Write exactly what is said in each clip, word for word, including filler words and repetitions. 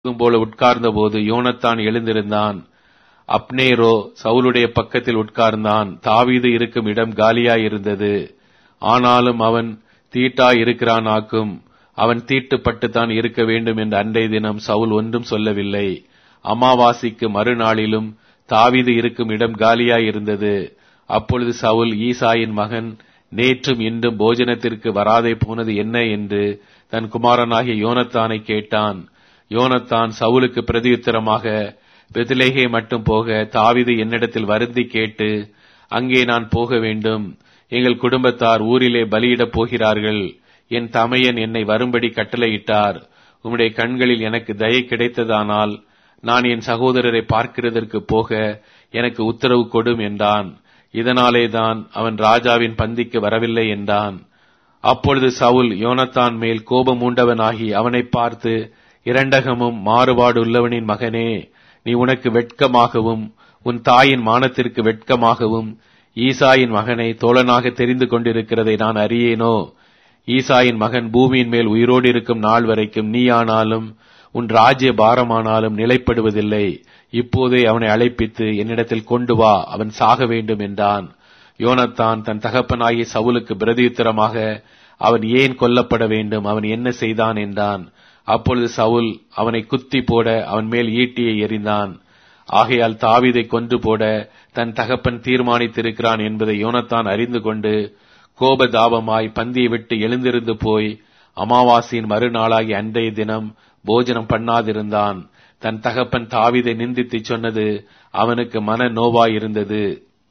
போல உட்கார்ந்த போது யோனத்தான் எழுந்திருந்தான். அப்னேரோ சவுலுடைய பக்கத்தில் உட்கார்ந்தான். தாவீது இருக்கும் இடம் காலியாயிருந்தது. ஆனாலும் அவன் தீட்டாய் இருக்கிறானாக்கும். அவன் தீட்டுப்பட்டுத்தான் இருக்க வேண்டும் என்று அன்றைய தினம் சவுல் ஒன்றும் சொல்லவில்லை. அமாவாசைக்கு மறுநாளிலும் தாவீது இருக்கும் இடம் காலியாயிருந்தது. அப்பொழுது சவுல் ஈசாயின் மகன் நேற்றும் இன்றும் போஜனத்திற்கு வராதே போனது என்ன என்று தன் குமாரனாகிய யோனத்தானை கேட்டான். யோனத்தான் சவுலுக்கு பிரதியுத்தரமாக, பெத்லெகே மட்டும் போக தாவீது என்னிடத்தில் வருந்தி கேட்டு, அங்கே நான் போக வேண்டும். எங்கள் குடும்பத்தார் ஊரிலே பலியிடப் போகிறார்கள். என் தமையன் என்னை வரும்படி கட்டளையிட்டார். உம்முடைய கண்களில் எனக்கு தயை கிடைத்ததானால் நான் என் சகோதரரை பார்க்கிறதற்கு போக எனக்கு உத்தரவு கொடும் என்றான். இதனாலே தான் அவன் ராஜாவின் பந்திக்கு வரவில்லை என்றான். அப்பொழுது சவுல் யோனத்தான் மேல் கோபம் உண்டவனாகி அவனை பார்த்து, இரண்டகமும் மாறுபாடு உள்ளவனின் மகனே, நீ உனக்கு வெட்கமாகவும் உன் தாயின் மானத்திற்கு வெட்கமாகவும் ஈசாயின் மகனை தோழனாக தெரிந்து கொண்டிருக்கிறதை நான் அறியேனோ? ஈசாயின் மகன் பூமியின் மேல் உயிரோடு இருக்கும் நாள் வரைக்கும் நீ ஆனாலும் உன் ராஜ்ய பாரமானாலும் நிலைப்படுவதில்லை. இப்போதே அவனை அழைப்பித்து என்னிடத்தில் கொண்டு வா, அவன் சாக வேண்டும் என்றான். யோனத்தான் தன் தகப்பனாகிய சவுலுக்கு பிரதியுத்தரமாக, அவன் ஏன் கொல்லப்பட வேண்டும்? அவன் என்ன செய்தான் என்றான். அப்பொழுது சவுல் அவனை குத்தி போட அவன் மேல் ஈட்டியை எறிந்தான். ஆகையால் தாவீதை கொன்று போட தன் தகப்பன் தீர்மானித்திருக்கிறான் என்பதை யோனத்தான் அறிந்து கொண்டு கோபதாபமாய் பந்தியை விட்டு எழுந்திருந்து போய் அமாவாசையின் மறுநாளாகி அன்றைய தினம் போஜனம் பண்ணாதிருந்தான். தன் தகப்பன் தாவீதை நிந்தித்து சொன்னது அவனுக்கு மன நோவாயிருந்தது.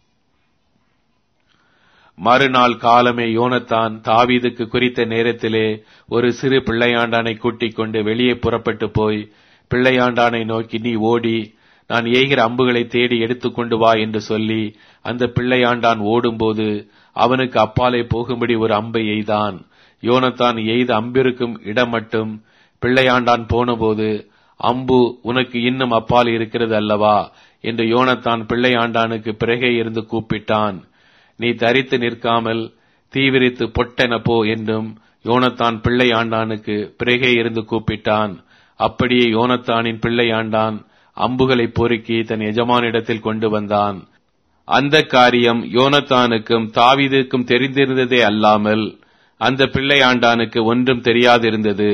மறுநாள் காலமே யோனத்தான் தாவீதுக்கு குறித்த நேரத்திலே ஒரு சிறு பிள்ளையாண்டானை கூட்டிக் கொண்டு வெளியே புறப்பட்டு போய் பிள்ளையாண்டானை நோக்கி, நீ ஓடி நான் ஏகிற அம்புகளை தேடி எடுத்துக்கொண்டு வா என்று சொல்லி அந்த பிள்ளையாண்டான் ஓடும்போது அவனுக்கு அப்பாலே போகும்படி ஒரு அம்பை எய்தான். யோனத்தான் எய்த அம்பிருக்கும் இடம் மட்டும் பிள்ளையாண்டான் போனபோது, அம்பு உனக்கு இன்னும் அப்பால் இருக்கிறது அல்லவா என்று யோனத்தான் பிள்ளையாண்டானுக்கு பிறகே இருந்து கூப்பிட்டான். நீ தரித்து நிற்காமல் தீவிரித்து பொட்டென போ என்றும் யோனத்தான் பிள்ளையாண்டானுக்கு பிறகே இருந்து கூப்பிட்டான். அப்படியே யோனத்தானின் பிள்ளையாண்டான் அம்புகளை பொறுக்கி தன் எஜமானிடத்தில் கொண்டு வந்தான். அந்த காரியம் யோனத்தானுக்கும் தாவீதுக்கும் தெரிந்திருந்ததே அல்லாமல் அந்த பிள்ளையாண்டானுக்கு ஒன்றும் தெரியாதிருந்தது.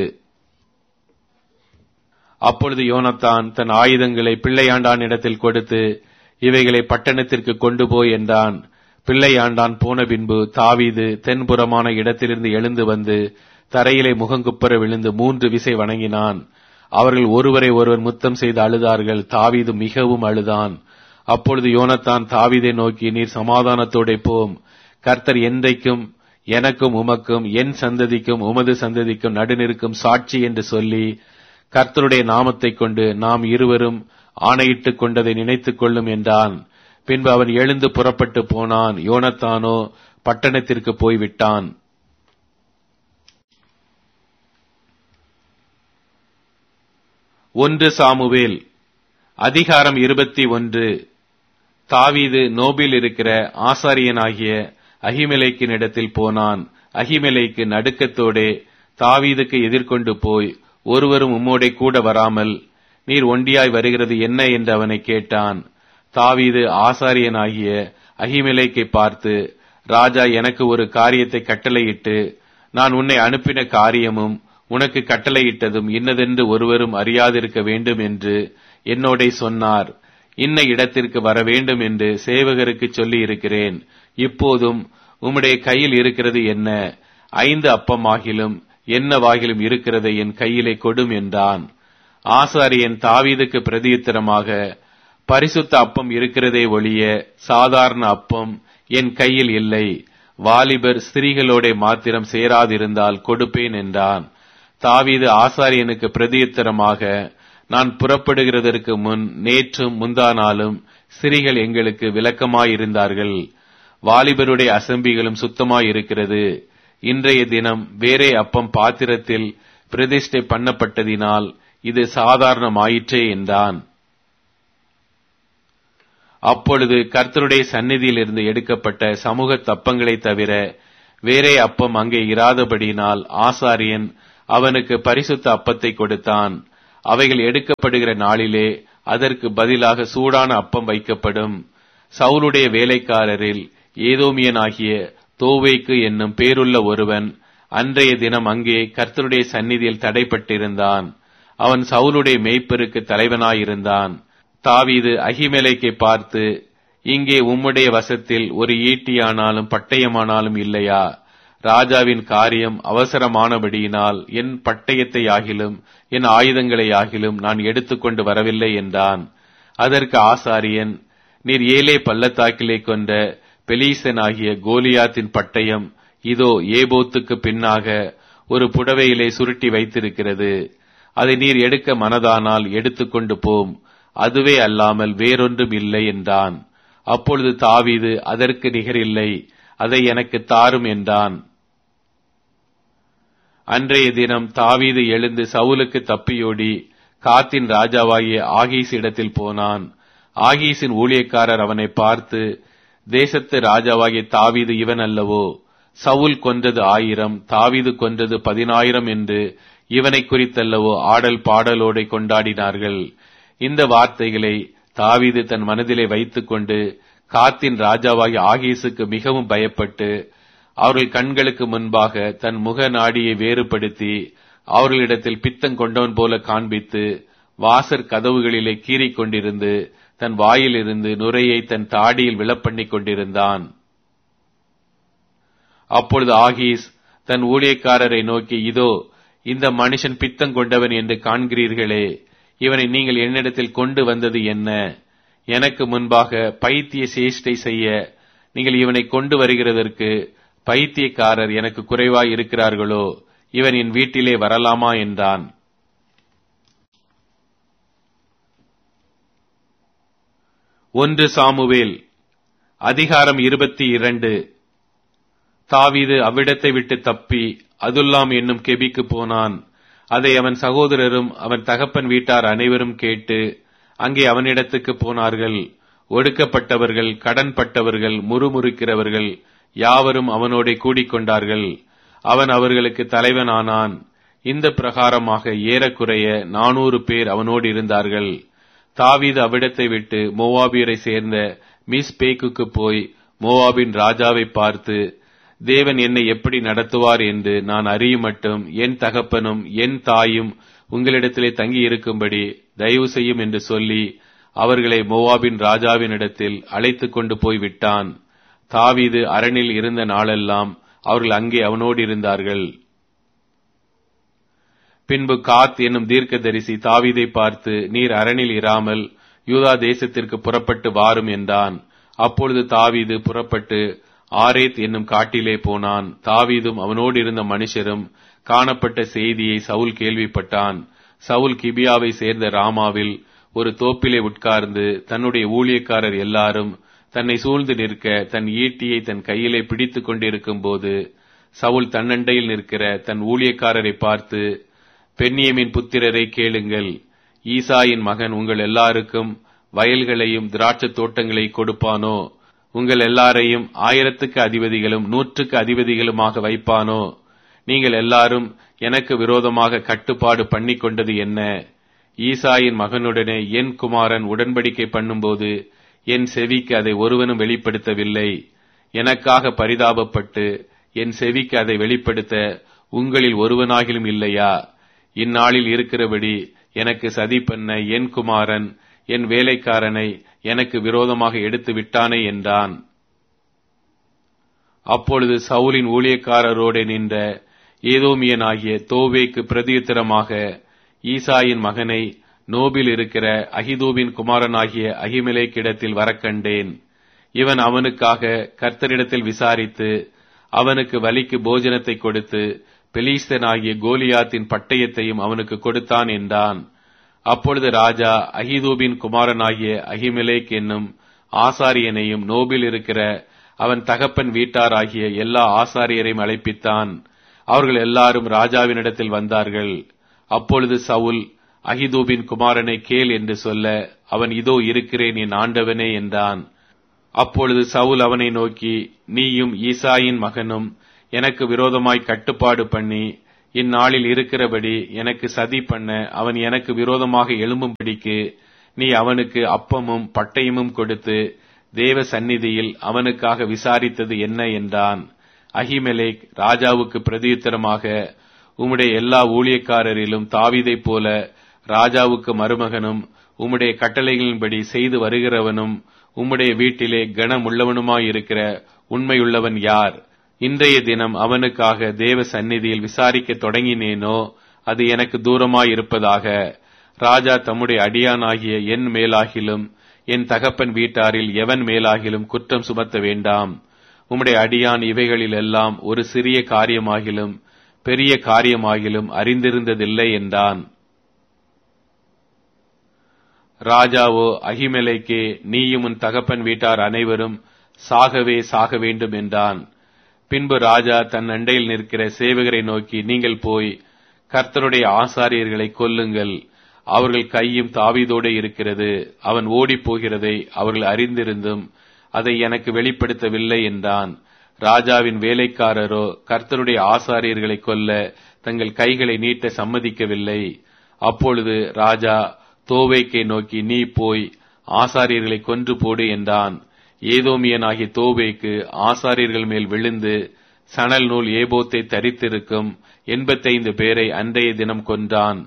அப்பொழுது யோனத்தான் தன் ஆயுதங்களை பிள்ளையாண்டான் இடத்தில் கொடுத்து, இவைகளை பட்டணத்திற்கு கொண்டு போய் என்றான். பிள்ளையாண்டான் போன பின்பு தாவீது தென்புறமான இடத்திலிருந்து எழுந்து வந்து தரையிலே முகங்குப்புற விழுந்து மூன்று விசை வணங்கினான். அவர்கள் ஒருவரை ஒருவர் முத்தம் செய்து அழுதார்கள். தாவீது மிகவும் அழுதான். அப்பொழுது யோனத்தான் தாவீதை நோக்கி, நீர் சமாதானத்தோടെ போம். கர்த்தர் என்றைக்கும் எனக்கும் உமக்கும் என் சந்ததிக்கும் உமது சந்ததிக்கும் நடுநிற்கும் சாட்சி என்று சொல்லி கர்த்தருடைய நாமத்தை கொண்டு நாம் இருவரும் ஆணையிட்டுக் கொண்டதை நினைத்துக் கொள்ளும் என்றான். பின்பு அவன் எழுந்து புறப்பட்டு போனான். யோனத்தானோ பட்டணத்திற்கு போய்விட்டான். ஒன்று சாமுவேல் அதிகாரம் இருபத்தி ஒன்று. தாவீது நோபில் இருக்கிற ஆசாரியனாகிய அகிமெலேக்கின் இடத்தில் போனான். அகிமெலேக்கு நடுக்கத்தோடே தாவீதுக்கு எதிர்கொண்டு போய், ஒருவரும் உம்மோடே கூட வராமல் நீர் ஒண்டியாய் வருகிறது என்ன என்று அவனை கேட்டான். தாவீது ஆசாரியனாகிய அகிமெலேக்கை பார்த்து, ராஜா எனக்கு ஒரு காரியத்தை கட்டளையிட்டு, நான் உன்னை அனுப்பின காரியமும் உனக்கு கட்டளையிட்டதும் இன்னதென்று ஒருவரும் அறியாதிருக்க வேண்டும் என்று என்னோடே சொன்னார். இன்ன இடத்திற்கு வர வேண்டும் என்று சேவகருக்கு சொல்லி இருக்கிறேன். இப்போதும் உம்முடைய கையில் இருக்கிறது என்ன? ஐந்து அப்பமாகிலும் என்னவாகிலும் இருக்கிறதை என் கையிலே கொடும் என்றான். ஆசாரியன் தாவீதுக்கு பிரதியுத்தரமாக, பரிசுத்த அப்பம் இருக்கிறதே ஒழிய சாதாரண அப்பம் என் கையில் இல்லை. வாலிபர் ஸ்திரீகளோட மாத்திரம் சேராதிருந்தால் கொடுப்பேன் என்றான். தாவீது ஆசாரியனுக்கு பிரதியுத்தரமாக, நான் புறப்படுகிறதற்கு முன் நேற்றும் முந்தானாலும் ஸ்திரீகள் எங்களுக்கு விலக்கமாயிருந்தார்கள். வாலிபருடைய அசம்பிகளும் சுத்தமாயிருக்கிறது. இன்றைய தினம் வேறே அப்பம் பாத்திரத்தில் பிரதிஷ்டை பண்ணப்பட்டதினால் இது சாதாரணமாயிற்றே என்றான். அப்பொழுது கர்த்தருடைய சந்நிதியிலிருந்து எடுக்கப்பட்ட சமூக தப்பங்களை தவிர வேறே அப்பம் அங்கே இராதபடியினால் ஆசாரியன் அவனுக்கு பரிசுத்த அப்பத்தை கொடுத்தான். அவைகள் எடுக்கப்படுகிற நாளிலே அதற்கு பதிலாக சூடான அப்பம் வைக்கப்படும். சவுலுடைய வேலைக்காரரில் ஏதோமியனாகிய தோவேக்கு என்னும் பேருள்ள ஒருவன் அன்றைய தினம் அங்கே கர்த்தருடைய சந்நிதியில் தடைப்பட்டிருந்தான். அவன் சவுலுடைய மேய்ப்பருக்கு தலைவனாயிருந்தான். தாவீது அகிமெலேக்கை பார்த்து, இங்கே உம்முடைய வசத்தில் ஒரு ஈட்டியானாலும் பட்டயமானாலும் இல்லையா? ராஜாவின் காரியம் அவசரமானபடியினால் என் பட்டயத்தை ஆகிலும் என் ஆயுதங்களை ஆகிலும் நான் எடுத்துக்கொண்டு வரவில்லை என்றான். அதற்கு ஆசாரியன், நீர் ஏலே பள்ளத்தாக்கிலே கொண்ட பெலீசனாகிய கோலியாத்தின் பட்டயம் இதோ ஏபோத்துக்கு பின்னாக ஒரு புடவையிலே சுருட்டி வைத்திருக்கிறது. அதை நீர் எடுக்க மனதானால் எடுத்துக்கொண்டு போம், அதுவே அல்லாமல் வேறொன்றும் இல்லை என்றான். அப்பொழுது தாவீது, அதற்கு நிகரில்லை, அதை எனக்கு தாரும் என்றான். அன்றைய தினம் தாவீது எழுந்து சவுலுக்கு தப்பியோடி காத்தின் ராஜாவாகிய ஆகீஸ் இடத்தில் போனான். ஆகீசின் ஊழியக்காரர் அவனை பார்த்து, தேசத்து ராஜாவாகிய தாவீது இவன் அல்லவோ? சவுல் கொன்றது ஆயிரம், தாவீது கொன்றது பதினாயிரம் என்று இவனை குறித்தல்லவோ ஆடல் பாடலோடு கொண்டாடினார்கள். இந்த வார்த்தைகளை தாவீது தன் மனதிலே வைத்துக் கொண்டு காத்தின் ராஜாவாகிய ஆகீசுக்கு மிகவும் பயப்பட்டு அவர்கள் கண்களுக்கு முன்பாக தன் முக நாடியை வேறுபடுத்தி அவர்களிடத்தில் பித்தம் கொண்டவன் போல காண்பித்து வாசற் கதவுகளிலே கீறிக் கொண்டிருந்து தன் வாயிலிருந்து நுரையை தன் தாடியில் விழப்பண்ணிக் கொண்டிருந்தான். அப்பொழுது ஆகீஸ் தன் ஊழியக்காரரை நோக்கி, இதோ இந்த மனுஷன் பித்தம் கொண்டவன் என்று காண்கிறீர்களே, இவனை நீங்கள் என்னிடத்தில் கொண்டு வந்தது என்ன? எனக்கு முன்பாக பைத்திய சேஷ்டை செய்ய நீங்கள் இவனை கொண்டு வருகிறதற்கு பைத்தியக்காரர் எனக்கு குறைவாய் இருக்கிறார்களோ? இவன் என் வீட்டிலே வரலாமா என்றான். ஒன்று சாமுவேல் அதிகாரம் இருபத்தி இரண்டு. தாவீது அவ்விடத்தை விட்டு தப்பி அதுல்லாம் என்னும் கெபிக்கு போனான். அதை அவன் சகோதரரும் அவன் தகப்பன் வீட்டார் அனைவரும் கேட்டு அங்கே அவனிடத்துக்கு போனார்கள். ஒடுக்கப்பட்டவர்கள், கடன்பட்டவர்கள், முறுமுறுக்கிறவர்கள் யாவரும் அவனோட கூடிக்கொண்டார்கள். அவன் அவர்களுக்கு தலைவனானான். இந்த பிரகாரமாக ஏறக்குறைய நானூறு பேர் அவனோடு இருந்தார்கள். தாவீது அவ்விடத்தை விட்டு மோவாபியரை சேர்ந்த மிஸ்பேக்குக்கு போய் மோவாபின் ராஜாவை பார்த்து, தேவன் என்னை எப்படி நடத்துவார் என்று நான் அறியும் மட்டும் என் தகப்பனும் என் தாயும் உங்களிடத்திலே தங்கி இருக்கும்படி தயவு செய்யும் என்று சொல்லி அவர்களை மோவாபின் ராஜாவினிடத்தில் அழைத்து கொண்டு போய் விட்டான். தாவீது அரணில் இருந்த நாளெல்லாம் அவர்கள் அங்கே அவனோடு இருந்தார்கள். பின்பு காத் என்னும் தீர்க்கதரிசி தாவீதை பார்த்து, நீர் அரணில் இராமல் யூதா தேசத்திற்கு புறப்பட்டு வாரும் என்றான். அப்பொழுது தாவீது புறப்பட்டு ஆரேத் என்னும் காட்டிலே போனான். தாவீதும் அவனோடு இருந்த மனுஷரும் காணப்பட்ட செய்தியை சவுல் கேள்விப்பட்டான். சவுல் கிபியாவை சேர்ந்த ராமாவில் ஒரு தோப்பிலே உட்கார்ந்து தன்னுடைய ஊழியக்காரர் எல்லாரும் தன்னை சூழ்ந்து நிற்க தன் ஈட்டியை தன் கையிலே பிடித்துக் கொண்டிருக்கும் போது சவுல் தன்னண்டையில் நிற்கிற தன் ஊழியக்காரரை பார்த்து, பென்யமீன் புத்திரரை கேளுங்கள், ஈசாயின் மகன் உங்கள் எல்லாருக்கும் வயல்களையும் திராட்சை தோட்டங்களை கொடுப்பானோ? உங்கள் எல்லாரையும் ஆயிரத்துக்கு அதிபதிகளும் நூற்றுக்கு அதிபதிகளுமாக வைப்பானோ? நீங்கள் எல்லாரும் எனக்கு விரோதமாக கட்டுப்பாடு பண்ணிக் கொண்டது என்ன? ஈசாயின் மகனுடனே என் குமாரன் உடன்படிக்கை பண்ணும்போது என் செவிக்கு அதை ஒருவனும் வெளிப்படுத்தவில்லை. எனக்காக பரிதாபப்பட்டு என் செவிக்கு அதை வெளிப்படுத்த உங்களில் ஒருவனாகிலும் இல்லையா? இந்நாளில் இருக்கிறபடி எனக்கு சதி பண்ண என் குமாரன் என் வேலைக்காரனை எனக்கு விரோதமாக எடுத்து விட்டானே என்றான். அப்பொழுது சவுலின் ஊழியக்காரரோடு நின்ற ஏதோமியனாகிய தோவேக்கு பிரதியுத்தரமாக, ஈசாயின் மகனை நோபில் இருக்கிற அகிதூபின் குமாரனாகிய அகிமெலேக்கிடத்தில் வரக்கண்டேன். இவன் அவனுக்காக கர்த்தரிடத்தில் விசாரித்து அவனுக்கு வலிக்கு போஜனத்தை கொடுத்து பெலிஸ்தனாகிய கோலியாத்தின் பட்டயத்தையும் அவனுக்கு கொடுத்தான் என்றான். அப்பொழுது ராஜா அகிதூபின் குமாரனாகிய அகிமெலேக் என்னும் ஆசாரியனையும் நோபில் இருக்கிற அவன் தகப்பன் வீட்டாராகிய எல்லா ஆசாரியரையும் அழைப்பித்தான். அவர்கள் எல்லாரும் ராஜாவினிடத்தில் வந்தார்கள். அப்பொழுது சவுல் அகிதூபின் குமாரனை கேள் என்று சொல்ல, அவன் இதோ இருக்கிறேன் என் ஆண்டவனே என்றான். அப்பொழுது சவுல் அவனை நோக்கி, நீயும் ஈசாயின் மகனும் எனக்கு விரோதமாய் கட்டுப்பாடு பண்ணி இந்நாளில் இருக்கிறபடி எனக்கு சதி பண்ண அவன் எனக்கு விரோதமாக எழும்பும்படிக்கு நீ அவனுக்கு அப்பமும் பட்டயமும் கொடுத்து தேவ சந்நிதியில் அவனுக்காக விசாரித்தது என்ன என்றான். அகிமெலேக் ராஜாவுக்கு பிரதியுத்தரமாக, உம்முடைய எல்லா ஊழியக்காரரிலும் தாவீதைப் போல ராஜாவுக்கு மருமகனும் உம்முடைய கட்டளைகளின்படி செய்து வருகிறவனும் உம்முடைய வீட்டிலே கனமுள்ளவனுமாயிருக்கிற உண்மையுள்ளவன் யார்? இன்றைய தினம் அவனுக்காக தேவ சந்நிதியில் விசாரிக்க தொடங்கினேனோ அது எனக்கு தூரமாயிருப்பதாக. ராஜா தம்முடைய அடியானாகிய என் மேலாகிலும் என் தகப்பன் வீட்டாரில் எவன் மேலாகிலும் குற்றம் சுமத்த வேண்டாம். உம்முடைய அடியான் இவைகளில் எல்லாம் ஒரு சிறிய காரியமாகிலும் பெரிய காரியமாகிலும் அறிந்திருந்ததில்லை என்றான். ராஜாவோ, அகிமெலேக்கே, நீயும் உன் தகப்பன் வீட்டார் அனைவரும் சாகவே சாக வேண்டும் என்றான். பின்பு ராஜா தன் அண்டையில் நிற்கிற சேவகரை நோக்கி, நீங்கள் போய் கர்த்தருடைய ஆசாரியர்களை கொல்லுங்கள், அவர்கள் கையும் தாவீதோடு இருக்கிறது. அவன் ஓடி போகிறதை அவர்கள் அறிந்திருந்தும் அதை எனக்கு வெளிப்படுத்தவில்லை என்றான். ராஜாவின் வேலைக்காரரோ கர்த்தருடைய ஆசாரியர்களை கொல்ல தங்கள் கைகளை நீட்ட சம்மதிக்கவில்லை. அப்பொழுது ராஜா தோவேக்கை நோக்கி, நீ போய் ஆசாரியர்களை கொன்று போடு என்றான். ஏதோமியனாகிய தோவேக்கு ஆசாரியர்கள் மேல் விழுந்து சணல் நூல் ஏபோத்தை தரித்திருக்கும் எண்பத்தைந்து பேரை அன்றைய தினம் கொன்றான்.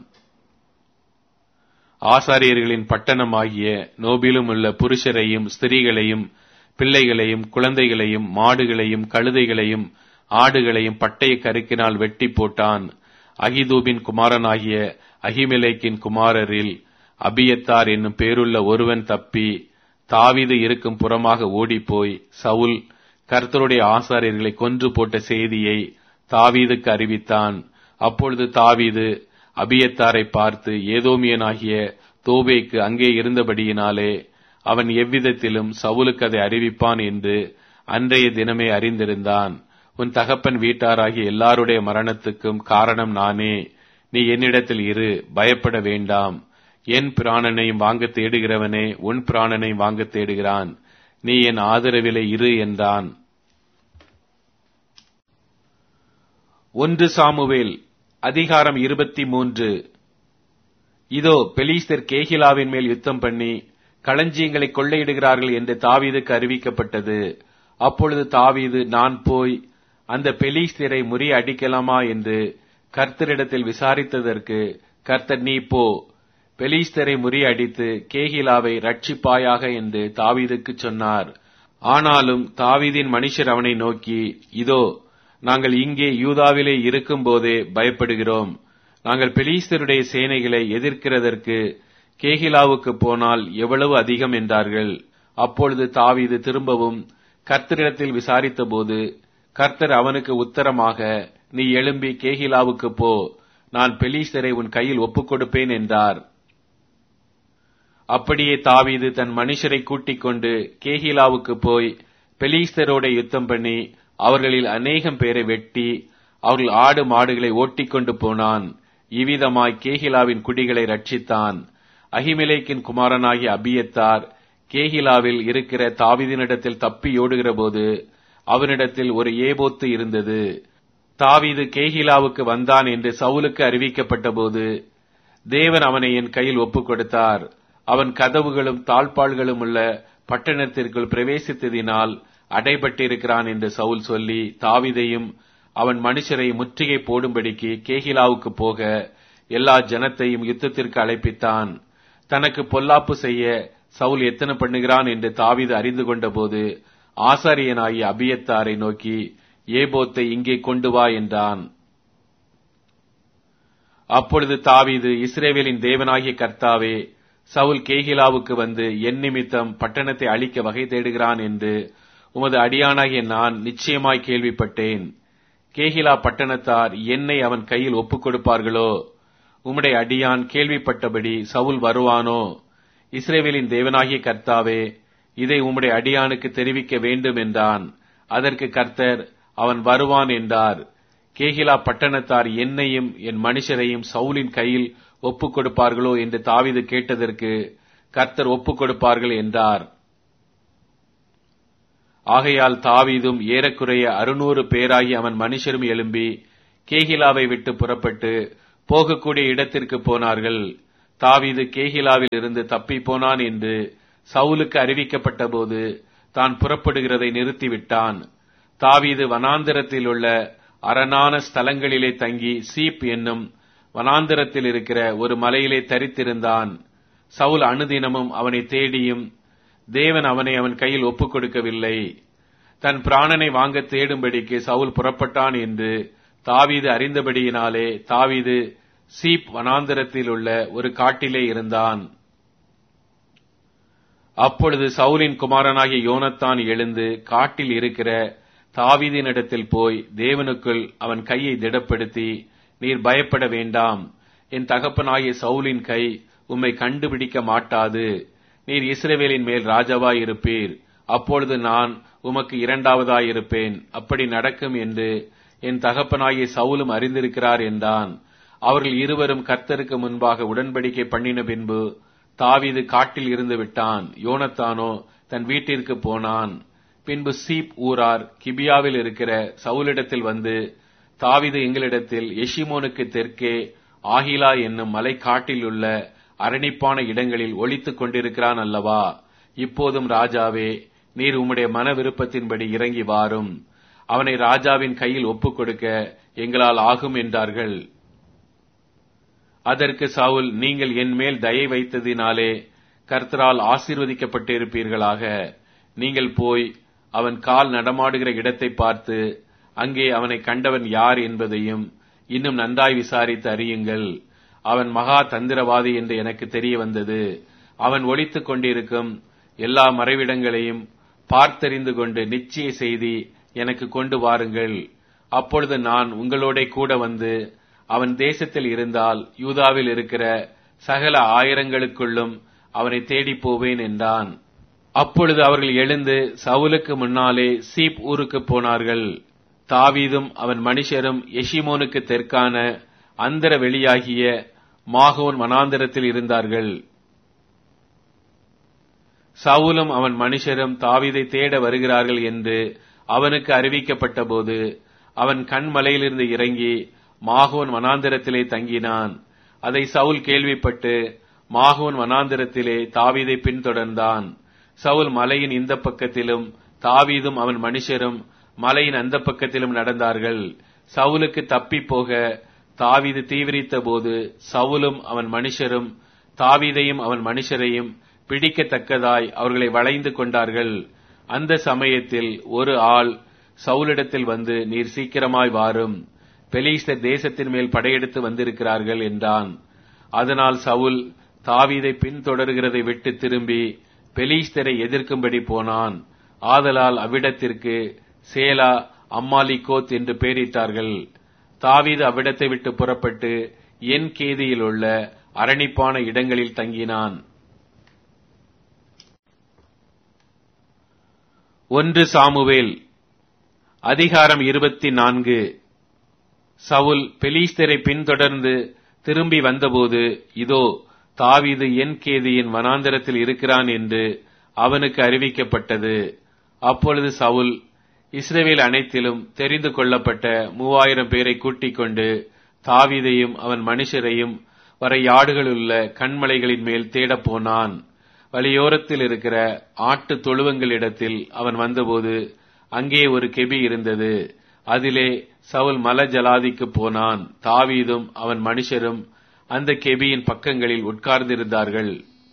ஆசாரியர்களின் பட்டணமாகிய நோபிலும் உள்ள புருஷரையும் ஸ்திரீகளையும் பிள்ளைகளையும் குழந்தைகளையும் மாடுகளையும் கழுதைகளையும் ஆடுகளையும் பட்டய கருக்கினால் வெட்டி போட்டான். அகிதூபின் குமாரனாகிய அகிமெலேக்கின் குமாரரில் அபியத்தார் என்னும் பேருள்ள ஒருவன் தப்பி தாவீது இருக்கும் புறமாக ஓடிப்போய் சவுல் கர்த்தருடைய ஆசாரியர்களை கொன்று போட்ட செய்தியை தாவீதுக்கு அறிவித்தான். அப்பொழுது தாவீது அபியத்தாரை பார்த்து, ஏதோமியனாகிய தோவேக்கு அங்கே இருந்தபடியினாலே அவன் எவ்விதத்திலும் சவுலுக்கு அதை அறிவிப்பான் என்று அன்றைய தினமே அறிந்திருந்தான். உன் தகப்பன் வீட்டாராகிய எல்லாருடைய மரணத்துக்கும் காரணம் நானே. நீ என்னிடத்தில் இரு, பயப்பட வேண்டாம். என் பிராணனையும் வாங்க தேடுகிறவனே உன் பிராணனையும் வாங்க தேடுகிறான். நீ என் ஆதரவிலே இரு என்றான். ஒன்று சாமுவேல் அதிகாரம் இருபத்தி மூன்று. இதோ, பெலிஸ்தர் கேகிலாவின் மேல் யுத்தம் பண்ணி களஞ்சியங்களை கொள்ளையிடுகிறார்கள் என்று தாவீதுக்கு அறிவிக்கப்பட்டது. அப்பொழுது தாவீது, நான் போய் அந்த பெலிஸ்தரை முறியடிக்கலாமா என்று கர்த்தரிடத்தில் விசாரித்ததற்கு கர்த்தர், நீ போ, பெலிஸ்தரை முறியடித்து கேகிலாவை ரட்சிப்பாயாக என்று தாவீதுக்கு சொன்னார். ஆனாலும் தாவீதின் மனுஷர் அவனை நோக்கி, இதோ, நாங்கள் இங்கே யூதாவிலே இருக்கும் போதே பயப்படுகிறோம். நாங்கள் பெலிஸ்தருடைய சேனைகளை எதிர்க்கிறதற்கு கேகிலாவுக்கு போனால் எவ்வளவு அதிகம் என்றார்கள். அப்பொழுது தாவீது திரும்பவும் கர்த்தரிடத்தில் விசாரித்த போது கர்த்தர் அவனுக்கு உத்தரமாக, நீ எழும்பி கேகிலாவுக்கு போ, நான் பெலிஸ்தரை உன் கையில் ஒப்புக் கொடுப்பேன் என்றார். அப்படியே தாவீது தன் மனுஷரை கூட்டிக் கொண்டு கேகிலாவுக்கு போய் பெலிஸ்தரோட யுத்தம் பண்ணி அவர்களில் அநேகம் பேரை வெட்டி அவர்கள் ஆடு மாடுகளை ஓட்டிக்கொண்டு போனான். இவ்விதமாய் கேகிலாவின் குடிகளை ரட்சித்தான். அகிமெலேக்கின் குமாரனாகிய அபியத்தார் கேகிலாவில் இருக்கிற தாவீதினிடத்தில் தப்பியோடுகிற போது அவனிடத்தில் ஒரு ஏபோத்து இருந்தது. தாவீது கேகிலாவுக்கு வந்தான் என்று சவுலுக்கு அறிவிக்கப்பட்ட போது தேவன் அவனை என் கையில் ஒப்புக் கொடுத்தார். அவன் கதவுகளும் தாழ்பாள்களும் உள்ள பட்டணத்திற்குள் பிரவேசித்ததினால் அடைபட்டிருக்கிறான் என்று சவுல் சொல்லி தாவீதையும் அவன் மனுஷரை முற்றுகை போடும்படிக்கு கேகிலாவுக்கு போக எல்லா ஜனத்தையும் யுத்தத்திற்கு அழைப்பித்தான். தனக்கு பொல்லாப்பு செய்ய சவுல் எத்தனை பண்ணுகிறான் என்று தாவீது அறிந்து கொண்ட போது ஆசாரியனாகிய அபியத்தாரை நோக்கி, ஏபோத்தை இங்கே கொண்டு வா என்றான். அப்பொழுது தாவீது, இஸ்ரவேலின் தேவனாகிய கர்த்தாவே, சவுல் கேகிலாவுக்கு வந்து என் நிமித்தம் பட்டணத்தை அழிக்க வகை தேடுகிறான் என்று உமது அடியானாகிய நான் நிச்சயமாய் கேள்விப்பட்டேன். கேகிலா பட்டணத்தார் என்னை அவன் கையில் ஒப்புக் கொடுப்பார்களோ? உம்முடைய அடியான் கேள்விப்பட்டபடி சவுல் வருவானோ? இஸ்ரவேலின் தேவனாகிய கர்த்தாவே, இதை உம்முடைய அடியானுக்கு தெரிவிக்க வேண்டும் என்றான். அதற்கு கர்த்தர், அவன் வருவான் என்றார். கேகிலா பட்டணத்தார் என்னையும் என் மனுஷரையும் சவுலின் கையில் ஒப்புக் கொடுப்பார்களோ என்று தாவீது கேட்டதற்கு கர்த்தர் ஒப்புக் கொடுப்பார்கள் என்றார். ஆகையால் தாவீதும் ஏறக்குறைய அறுநூறு பேராகி அவன் மனுஷரும் எழும்பி கேகிலாவை விட்டு புறப்பட்டு போகக்கூடிய இடத்திற்கு போனார்கள். தாவீது கேகிலாவில் இருந்து தப்பி போனான் என்று சவுலுக்கு அறிவிக்கப்பட்ட போது தான் புறப்படுகிறதை நிறுத்திவிட்டான். தாவீது வனாந்திரத்தில் உள்ள அரணான ஸ்தலங்களிலே தங்கி சீப் என்னும் வனாந்திரத்தில் இருக்கிற ஒரு மலையிலே தரித்திருந்தான். சவுல் அனுதினமும் அவனை தேடியும் தேவன் அவனை அவன் கையில் ஒப்புக் கொடுக்கவில்லை. தன் பிராணனை வாங்க தேடும்படிக்கு சவுல் புறப்பட்டான் என்று தாவீது அறிந்தபடியினாலே தாவீது சீப் வனாந்திரத்தில் உள்ள ஒரு காட்டிலே இருந்தான். அப்பொழுது சவுலின் குமாரனாகிய யோனத்தான் எழுந்து காட்டில் இருக்கிற தாவீதினிடத்தில் போய் தேவனுக்குள் அவன் கையை திடப்படுத்தி, நீர் பயப்பட வேண்டாம், என் தகப்பனாகிய சவுலின் கை உம்மை கண்டுபிடிக்க மாட்டாது. நீர் இஸ்ரவேலின் மேல் ராஜாவாயிருப்பீர். அப்பொழுது நான் உமக்கு இரண்டாவதாயிருப்பேன். அப்படி நடக்கும் என்று என் தகப்பனாகிய சவுலும் அறிந்திருக்கிறார் என்றான். அவர்கள் இருவரும் கர்த்தருக்கு முன்பாக உடன்படிக்கை பண்ணின பின்பு தாவீது காட்டில் இருந்து விட்டான். யோனத்தானோ தன் வீட்டிற்கு போனான். பின்பு சீப் ஊரார் கிபியாவில் இருக்கிற சவுலிடத்தில் வந்து, தாவீது எங்களிடத்தில் எஷிமோனுக்கு தெற்கே ஆகிலா என்னும் மலை காட்டில் உள்ள அரணிப்பான இடங்களில் ஒளித்துக் கொண்டிருக்கிறான் அல்லவா? இப்போதும் ராஜாவே, நீர் உம்முடைய மன விருப்பத்தின்படி இறங்கி வாரும். அவனை ராஜாவின் கையில் ஒப்புக் கொடுக்க எங்களால் ஆகும் என்றார்கள். அதற்கு சவுல், நீங்கள் என் மேல் தயை வைத்ததினாலே கர்த்தரால் ஆசீர்வதிக்கப்பட்டிருப்பீர்களாக. நீங்கள் போய் அவன் கால் நடமாடுகிற இடத்தை பார்த்து அங்கே அவனை கண்டவன் யார் என்பதையும் இன்னும் நன்றாய் விசாரித்து அறியுங்கள். அவன் மகா தந்திரவாதி என்று எனக்கு தெரிய வந்தது. அவன் ஒளித்துக் கொண்டிருக்கும் எல்லா மறைவிடங்களையும் பார்த்தறிந்து கொண்டு நிச்சய செய்தி எனக்கு கொண்டு வாருங்கள். அப்பொழுது நான் உங்களோட கூட வந்து அவன் தேசத்தில் இருந்தால் யூதாவில் இருக்கிற சகல ஆயிரங்களுக்குள்ளும் அவனை தேடி போவேன் என்றான். அப்பொழுது அவர்கள் எழுந்து சவுலுக்கு முன்னாலே சீப் ஊருக்கு போனார்கள். தாவீதும் அவன் மனுஷரும் எஷிமோனுக்கு தெற்கான அந்தர வெளியாகிய மாகோன் வனாந்தரத்தில் இருந்தார்கள். சவுலும் அவன் மனுஷரும் தாவீதை தேட வருகிறார்கள் என்று அவனுக்கு அறிவிக்கப்பட்ட போது அவன் கண்மலையிலிருந்து இறங்கி மாகோன் வனாந்தரத்திலே தங்கினான். அதை சவுல் கேள்விப்பட்டு மாகோன் வனாந்தரத்திலே தாவீதை பின்தொடர்ந்தான். சவுல் மலையின் இந்த பக்கத்திலும் தாவீதும் அவன் மனுஷரும் மலையின் அந்த பக்கத்திலும் நடந்தார்கள். சவுலுக்கு தப்பி போக தாவீது தீவிரித்த போது சவுலும் அவன் மனுஷரும் தாவீதையும் அவன் மனுஷரையும் பிடிக்கத்தக்கதாய் அவர்களை வளைந்து கொண்டார்கள். அந்த சமயத்தில் ஒரு ஆள் சவுலிடத்தில் வந்து, நீர் சீக்கிரமாய் வாரும், பெலிஸ்தர் தேசத்தின் மேல் படையெடுத்து வந்திருக்கிறார்கள் என்றான். அதனால் சவுல் தாவீதை பின்தொடர்கிறதை விட்டு திரும்பி பெலிஸ்தரை எதிர்க்கும்படி போனான். ஆதலால் அவ்விடத்திற்கு சேலா அம்மாலிகோத் என்று பெயரிட்டார்கள். தாவீது அவ்விடத்தை விட்டு புறப்பட்டு என் கேதியில் உள்ள அரணிப்பான இடங்களில் தங்கினான். ஒன்று சாமுவேல் அதிகாரம் இருபத்தி நான்கு. சவுல் பெலிஸ்தரை பின்தொடர்ந்து திரும்பி வந்தபோது, இதோ தாவீது என் கேதியின் வனாந்தரத்தில் இருக்கிறான் என்று அவனுக்கு அறிவிக்கப்பட்டது. அப்பொழுது சவுல் இஸ்ரவேல் அனைத்திலும் தெரிந்து கொள்ளப்பட்ட மூவாயிரம் பேரை கூட்டிக் கொண்டு தாவீதையும் அவன் மனுஷரையும் வரையாடுகளுள்ள கண்மலைகளின் மேல் தேடப் போனான். வழியோரத்தில் இருக்கிற ஆட்டு தொழுவங்களிடத்தில் அவன் வந்தபோது அங்கே ஒரு கெபி இருந்தது. அதிலே சவுல் மல ஜலாதிக்கு போனான். தாவீதும் அவன் மனுஷரும் அந்த கெபியின் பக்கங்களில் உட்கார்ந்திருந்தார்கள்.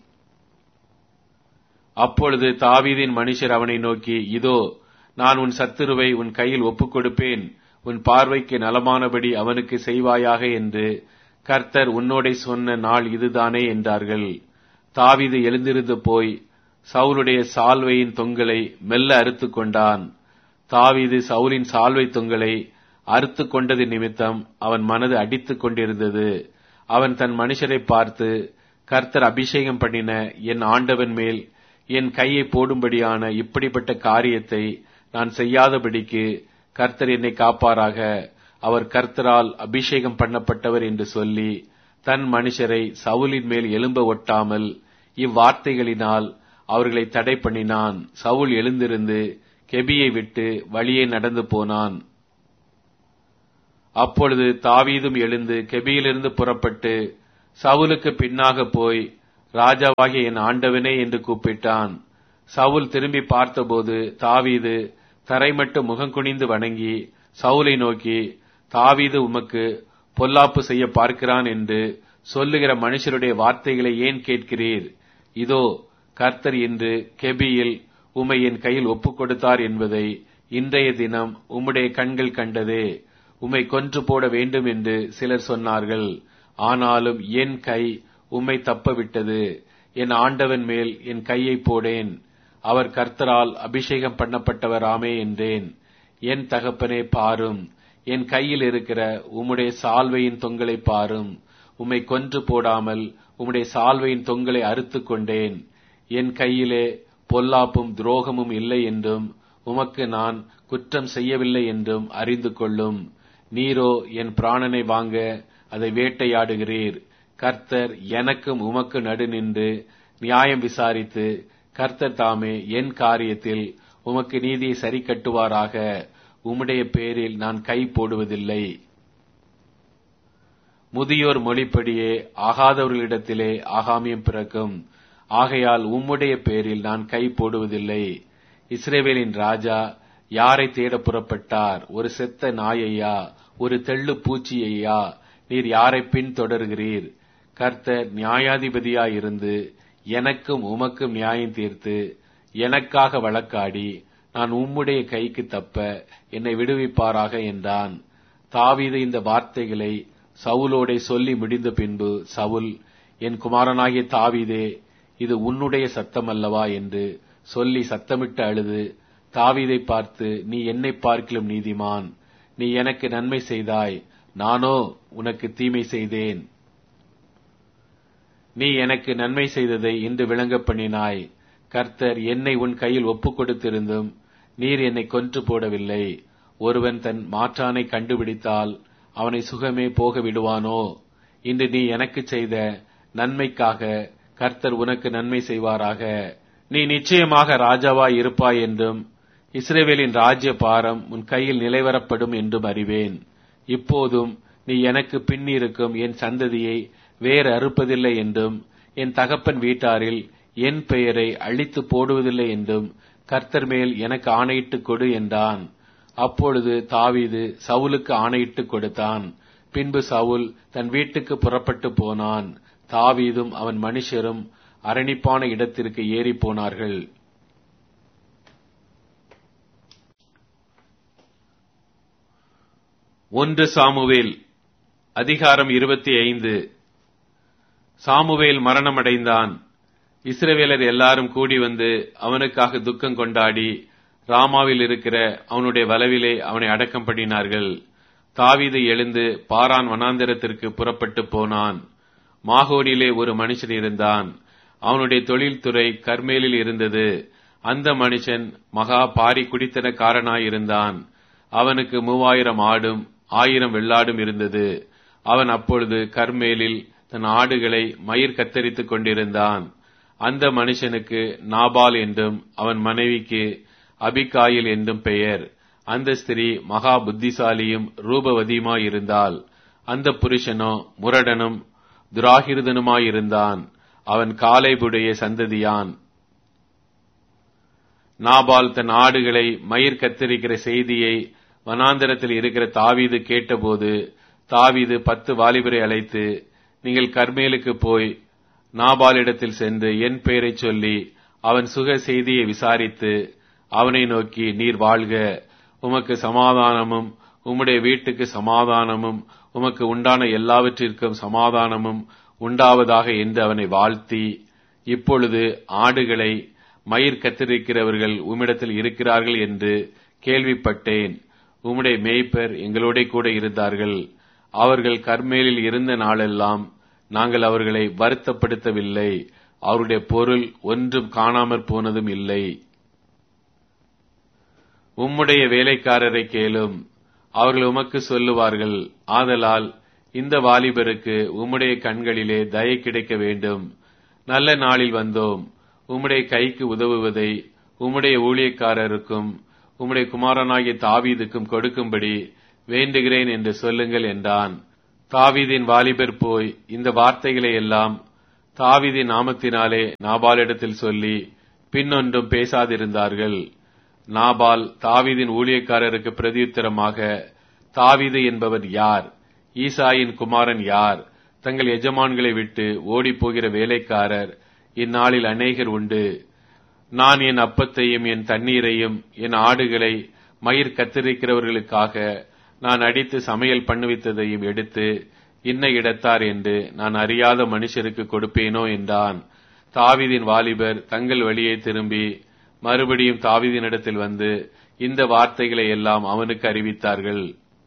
அப்பொழுது தாவீதின் மனுஷர் அவனை நோக்கி, இதோ நான் உன் சத்துருவை உன் கையில் ஒப்புக் கொடுப்பேன், உன் பார்வைக்கு நலமானபடி அவனுக்கு செய்வாயாக என்று கர்த்தர் உன்னோடே சொன்ன நாள் இதுதானே என்றார்கள். தாவீது எழுந்திருந்து போய் சவுலுடைய சால்வையின் தொங்கலை மெல்ல அறுத்து கொண்டான். தாவீது சவுலின் சால்வை தொங்கலை அறுத்து கொண்டது நிமித்தம் அவன் மனது அடித்துக் கொண்டிருந்தது. அவன் தன் மனுஷரை பார்த்து, கர்த்தர் அபிஷேகம் பண்ணின என் ஆண்டவன் மேல் என் கையை போடும்படியான இப்படிப்பட்ட காரியத்தை நான் செய்யாதபடிக்கு கர்த்தர் என்னை காப்பாராக. அவர் கர்த்தரால் அபிஷேகம் பண்ணப்பட்டவர் என்று சொல்லி தன் மனுஷரை சவுலின் மேல் எழும்ப ஒட்டாமல் இவ்வார்த்தைகளினால் அவர்களை தடை பண்ணினான். சவுல் எழுந்திருந்து கெபியை விட்டு வழியே நடந்து போனான். அப்பொழுது தாவீதும் எழுந்து கெபியிலிருந்து புறப்பட்டு சவுலுக்கு பின்னாக போய், ராஜாவாகிய என் ஆண்டவனே என்று கூப்பிட்டான். சவுல் திரும்பி பார்த்தபோது தாவீது தரைமட்டும் முகங்குனிந்து வணங்கி சவுலை நோக்கி, தாவீது உமக்கு பொல்லாப்பு செய்ய பார்க்கிறான் என்று சொல்லுகிற மனுஷருடைய வார்த்தைகளை ஏன் கேட்கிறீர்? இதோ கர்த்தர் இன்று கெபியில் உம்மை என் கையில் ஒப்புக் கொடுத்தார் என்பதை இன்றைய தினம் உம்முடைய கண்கள் கண்டதே. உம்மை கொன்று போட வேண்டும் என்று சிலர் சொன்னார்கள். ஆனாலும் என் கை உம்மை தப்ப விட்டது. என் ஆண்டவன் மேல் என் கையை போடேன். அவர் கர்த்தரால் அபிஷேகம் பண்ணப்பட்டவராமே என்றேன். என் தகப்பனே பாரும், என் கையில் இருக்கிற உம்முடைய சால்வையின் தொங்கலை பாரும். உம்மை கொன்று போடாமல் உம்முடைய சால்வையின் தொங்கலை அறுத்து கொண்டேன். என் கையிலே பொல்லாப்பும் துரோகமும் இல்லை என்றும் உமக்கு நான் குற்றம் செய்யவில்லை என்றும் அறிந்து கொள்ளும். நீரோ என் பிராணனை வாங்க அதை வேட்டையாடுகிறீர். கர்த்தர் எனக்கும் உமக்கு நடு நின்று நியாயம் விசாரித்து கர்த்தர் தாமே என் காரியத்தில் உமக்கு நீதியை சரி கட்டுவாராக. உம்முடைய பேரில் நான் கை போடுவதில்லை. முதியோர் மொழிப்படியே ஆகாதவர்களிடத்திலே ஆகாமியம் பிறக்கும். ஆகையால் உம்முடைய பேரில் நான் கை போடுவதில்லை. இஸ்ரவேலின் ராஜா யாரை தேட புறப்பட்டார்? ஒரு செத்த நாயையா? ஒரு தெள்ளு பூச்சியையா? நீர் யாரை பின் தொடர்கிறீர்? கர்த்தர் நியாயாதிபதியாயிருந்து எனக்கும் உமக்கும் நியாயம் தீர்த்து எனக்காக வழக்காடி நான் உம்முடைய கைக்கு தப்ப என்னை விடுவிப்பாராக என்றான். தாவீது இந்த வார்த்தைகளை சவுலோடே சொல்லி முடிந்த பின்பு சவுல், என் குமாரனாகிய தாவீதே, இது உன்னுடைய சத்தம் அல்லவா என்று சொல்லி சத்தமிட்டு அழுது தாவீதை பார்த்து, நீ என்னை பார்க்கிலும் நீதிமான். நீ எனக்கு நன்மை செய்தாய், நானோ உனக்கு தீமை செய்தேன். நீ எனக்கு நன்மை செய்ததை இன்று விளங்க பண்ணினாய். கர்த்தர் என்னை உன் கையில் ஒப்புக் கொடுத்திருந்தும் நீர் என்னை கொன்று போடவில்லை. ஒருவன் தன் மாற்றானை கண்டுபிடித்தால் அவனை சுகமே போக விடுவானோ? இன்று நீ எனக்கு செய்த நன்மைக்காக கர்த்தர் உனக்கு நன்மை செய்வாராக. நீ நிச்சயமாக ராஜாவாய் இருப்பாய் என்றும் இஸ்ரவேலின் ராஜ்ய பாரம் உன் கையில் நிலைவரப்படும் என்றும் அறிவேன். இப்போதும் நீ எனக்கு பின்னிருக்கும் என் சந்ததியை வேறு அறுப்பதில்லை என்றும் என் தகப்பன் வீட்டாரில் என் பெயரை அழித்து போடுவதில்லை என்றும் கர்த்தர் மேல் எனக்கு ஆணையிட்டுக் கொடு என்றான். அப்பொழுது தாவீது சவுலுக்கு ஆணையிட்டுக் கொடுத்தான். பின்பு சவுல் தன் வீட்டுக்கு புறப்பட்டு போனான். தாவீதும் அவன் மனுஷரும் அரணிப்பான இடத்திற்கு ஏறி போனார்கள். ஒன்று சாமுவேல் அதிகாரம் இருபத்தி ஐந்து. சாமுவேல் மரணமடைந்தான். இஸ்ரவேலர் எல்லாரும் கூடி வந்து அவனுக்காக துக்கம் கொண்டாடி ராமாவில் இருக்கிற அவனுடைய வலவிலே அவனை அடக்கம் பண்ணினார்கள். தாவீது எழுந்து பாரான் வனாந்தரத்திற்கு புறப்பட்டு போனான். மாகோடிலே ஒரு மனுஷன் இருந்தான். அவனுடைய தொழில்துறை கர்மேலில் இருந்தது. அந்த மனுஷன் மகா பாரி குடித்தனக்காரனாயிருந்தான். அவனுக்கு மூவாயிரம் ஆடும் ஆயிரம் வெள்ளாடும் இருந்தது. அவன் அப்பொழுது கர்மேலில் தன் ஆடுகளை மயிர் கத்தரித்துக் கொண்டிருந்தான். அந்த மனுஷனுக்கு நாபால் என்றும் அவன் மனைவிக்கு அபிகாயில் என்றும் பெயர். அந்த ஸ்திரீ மகா புத்திசாலியும் ரூபவதியுமாயிருந்தாள். அந்த புருஷனோ முரடனும் துராகிருதனுமாயிருந்தான். அவன் காலேபுடைய சந்ததியான். நாபால் தன் ஆடுகளை மயிர் கத்தரிக்கிற செய்தியை வனாந்தரத்தில் இருக்கிற தாவீது கேட்டபோது தாவீது பத்து வாலிபரை அழைத்து, நீங்கள் கர்மேலுக்கு போய் நாபாலிடத்தில் சென்று என் பெயரை சொல்லி அவன் சுக செய்தியை விசாரித்து அவனை நோக்கி, நீர் வாழ்க, உமக்கு சமாதானமும் உம்முடைய வீட்டுக்கு சமாதானமும் உமக்கு உண்டான எல்லாவற்றிற்கும் சமாதானமும் உண்டாவதாக என்று அவனை வாழ்த்தி, இப்பொழுது ஆடுகளை மயிர் கத்தரிக்கிறவர்கள் உம்மிடத்தில் இருக்கிறார்கள் என்று கேள்விப்பட்டேன். உம்முடைய மேய்ப்பர் எங்களோட கூட இருந்தார்கள். அவர்கள் கர்மேலில் இருந்த நாளெல்லாம் நாங்கள் அவர்களை வருத்தப்படுத்தவில்லை. அவருடைய பொருள் ஒன்றும் காணாமற் போனதும் இல்லை. உம்முடைய வேலைக்காரரை கேளும், அவர்கள் உமக்கு சொல்லுவார்கள். ஆதலால் இந்த வாலிபருக்கு உம்முடைய கண்களிலே தயை கிடைக்க வேண்டும். நல்ல நாளில் வந்தோம். உம்முடைய கைக்கு உதவுவதை உம்முடைய ஊழியக்காரருக்கும் உம்முடைய குமாரனாகிய தாவீதுக்கும் கொடுக்கும்படி வேண்டுகிறேன் என்று சொல்லுங்கள் என்றான். தாவீதின் வாலிபர் போய் இந்த வார்த்தைகளை எல்லாம் தாவீதின் நாமத்தினாலே நாபாலிடத்தில் சொல்லி பின்னொன்றும் பேசாதிருந்தார்கள். நாபால் தாவீதின் ஊழியக்காரருக்கு பிரதியுத்தரமாக, தாவீது என்பவர் யார்? ஈசாயின் குமாரன் யார்? தங்கள் எஜமான்களை விட்டு ஓடிப்போகிற வேலைக்காரர் இந்நாளில் அநேகர் உண்டு. நான் என் அப்பத்தையும் என் தண்ணீரையும் என் ஆடுகளை மயிர் கத்தரிக்கிறவர்களுக்காக நான் அடித்து சமையல் பண்ணுவித்ததையும் எடுத்து இன்ன இடத்தார் என்று நான் அறியாத மனுஷருக்கு கொடுப்பேனோ என்றான். தாவீதின் வாலிபர் தங்கள் வழியே திரும்பி மறுபடியும் தாவீதினிடத்தில் வந்து இந்த வார்த்தைகளை எல்லாம் அவனுக்கு அறிவித்தார்கள்.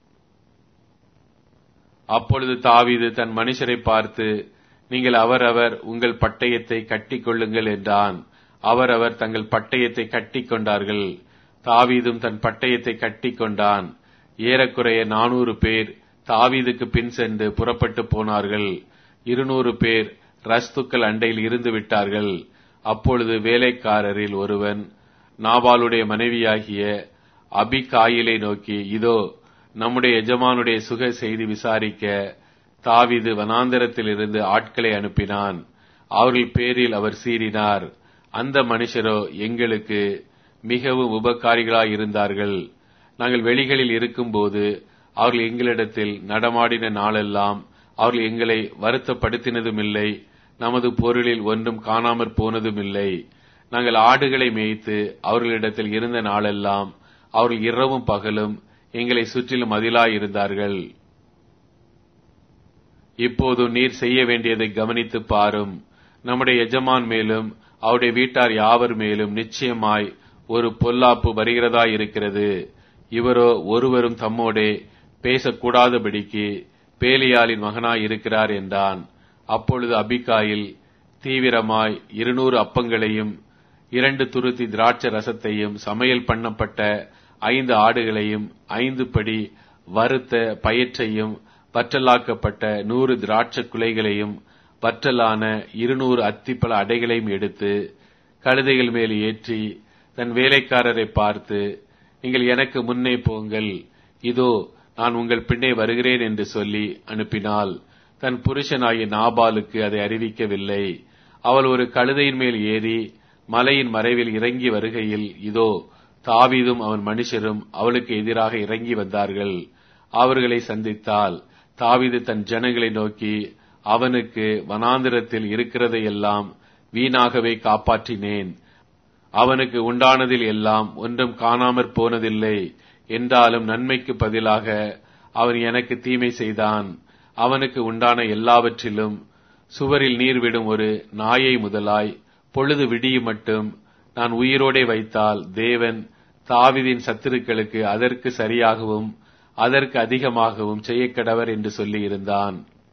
அப்பொழுது தாவீது தன் மனுஷரை பார்த்து, நீங்கள் அவரவர் உங்கள் பட்டயத்தை கட்டிக் கொள்ளுங்கள் என்றான். அவரவர் தங்கள் பட்டயத்தை கட்டிக் கொண்டார்கள். தாவீதும் தன் பட்டயத்தை கட்டிக் கொண்டான். ஏறக்குறைய நானூறு பேர் தாவீதுக்கு பின் சென்று புறப்பட்டு போனார்கள். இருநூறு பேர் ரஸ்துக்கள் அண்டையில் இருந்து விட்டார்கள். அப்பொழுது வேலைக்காரரில் ஒருவன் நாபாலுடைய மனைவியாகிய அபிகாயிலை நோக்கி, இதோ நம்முடைய எஜமானுடைய சுக செய்தி விசாரிக்க தாவீது வனாந்தரத்தில் இருந்து ஆட்களை அனுப்பினான். அவர்கள் பேரில் அவர் சீறினார். அந்த மனுஷரோ எங்களுக்கு மிகவும் உபகாரிகளாயிருந்தார்கள். நாங்கள் வெளிகளில் இருக்கும்போது அவர்கள் எங்களிடத்தில் நடமாடின நாளெல்லாம் அவர்கள் எங்களை வருத்தப்படுத்தினதுமில்லை, நமது பொருளில் ஒன்றும் காணாமற் போனதுமில்லை. நாங்கள் ஆடுகளை மேய்த்து அவர்களிடத்தில் இருந்த நாளெல்லாம் அவர்கள் இரவும் பகலும் எங்களை சுற்றிலும் மதிலாயிருந்தார்கள். இப்போது நீர் செய்ய வேண்டியதை கவனித்து பாரும். நம்முடைய எஜமான் மேலும் அவருடைய வீட்டார் யாவர் மேலும் நிச்சயமாய் ஒரு பொல்லாப்பு வருகிறதா இருக்கிறது. இவரோ ஒருவரும் தம்மோடே பேசக்கூடாதபடிக்கு பேலியாளின் மகனாய் இருக்கிறார் என்றான். அப்பொழுது அபிகாயில் தீவிரமாய் இருநூறு அப்பங்களையும் இரண்டு துருத்தி திராட்சை ரசத்தையும் சமையல் பண்ணப்பட்ட ஐந்து ஆடுகளையும் ஐந்து படி வறுத்த பயற்றையும் வற்றலாக்கப்பட்ட நூறு திராட்சை குலைகளையும் வற்றலான இருநூறு அத்திப்பழ அடைகளையும் எடுத்து கழுதைகள் மேல் ஏற்றி தன் வேலைக்காரரை பார்த்து, நீங்கள் எனக்கு முன்னே போங்கள், இதோ நான் உங்கள் பின்னே வருகிறேன் என்று சொல்லி அனுப்பினாள். தன் புருஷனாகிய நாபாலுக்கு அதை அறிவிக்கவில்லை. அவள் ஒரு கழுதையின் மேல் ஏறி மலையின் மறைவில் இறங்கி வருகையில் இதோ தாவீதும் அவன் மனுஷரும் அவளுக்கு எதிராக இறங்கி வந்தார்கள். அவர்களை சந்தித்தால் தாவீது தன் ஜனங்களை நோக்கி, அவனுக்கு வனாந்திரத்தில் இருக்கிறதையெல்லாம் வீணாகவே காப்பாற்றினேன். அவனுக்கு உண்டானதில் எல்லாம் ஒன்றும் காணாமற் போனதில்லை. என்றாலும் நன்மைக்கு பதிலாக அவன் எனக்கு தீமை செய்தான். அவனுக்கு உண்டான எல்லாவற்றிலும் சுவரில் நீர் விடும் ஒரு நாயை முதலாய் பொழுது விடியும் மட்டும் நான் உயிரோடே வைத்தால் தேவன் தாவீதின் சத்துருக்களுக்கு அதற்கு சரியாகவும் அதற்கு அதிகமாகவும் செய்யக்கடவர் என்று சொல்லி இருந்தான்.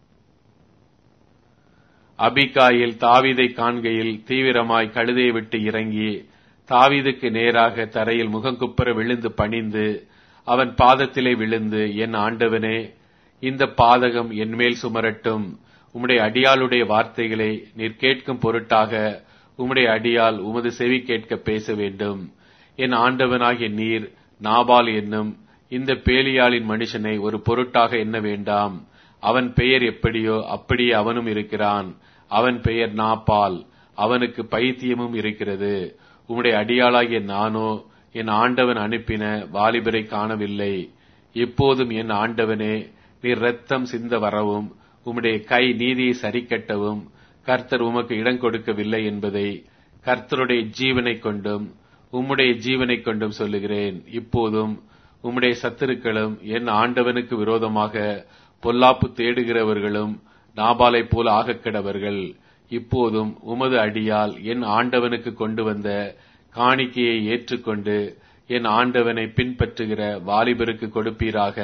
அபிகாயில் தாவீதை காண்கையில் தீவிரமாய் கழுதையை விட்டு இறங்கி தாவீதுக்கு நேராக தரையில் முகங்குப்புற விழுந்து பணிந்து அவன் பாதத்திலே விழுந்து, என் ஆண்டவனே, இந்த பாதகம் என்மேல் சுமரட்டும். உம்முடைய அடியாளுடைய வார்த்தைகளை நீர் கேட்கும் பொருட்டாக உம்முடைய அடியால் உமது செவி கேட்க பேச வேண்டும். என் ஆண்டவனாகிய நீர் நாபால் என்னும் இந்த பேலியாளின் மனுஷனை ஒரு பொருட்டாக எண்ண வேண்டாம். அவன் பெயர் எப்படியோ அப்படியே அவனும் இருக்கிறான். அவன் பெயர் நாபால், அவனுக்கு பைத்தியமும் இருக்கிறது. உம்முடைய அடியாளாகிய நானோ என் ஆண்டவன் அனுப்பின வாலிபரை காணவில்லை. இப்போதும் என் ஆண்டவனே, நீர் இரத்தம் சிந்த வரவும் உம்முடைய கை நீதியை சரிக்கட்டவும் கர்த்தர் உமக்கு இடம் கொடுக்கவில்லை என்பதை கர்த்தருடைய ஜீவனை கொண்டும் உம்முடைய ஜீவனை கொண்டும் சொல்லுகிறேன். இப்போதும் உம்முடைய சத்துருக்களும் என் ஆண்டவனுக்கு விரோதமாக பொல்லாப்பு தேடுகிறவர்களும் நாபாலை போல ஆகக்கிடவர்கள். இப்போதும் உமது அடியால் என் ஆண்டவனுக்கு கொண்டு வந்த காணிக்கையை ஏற்றுக்கொண்டு என் ஆண்டவனை பின்பற்றுகிற வாலிபருக்கு கொடுப்பீராக.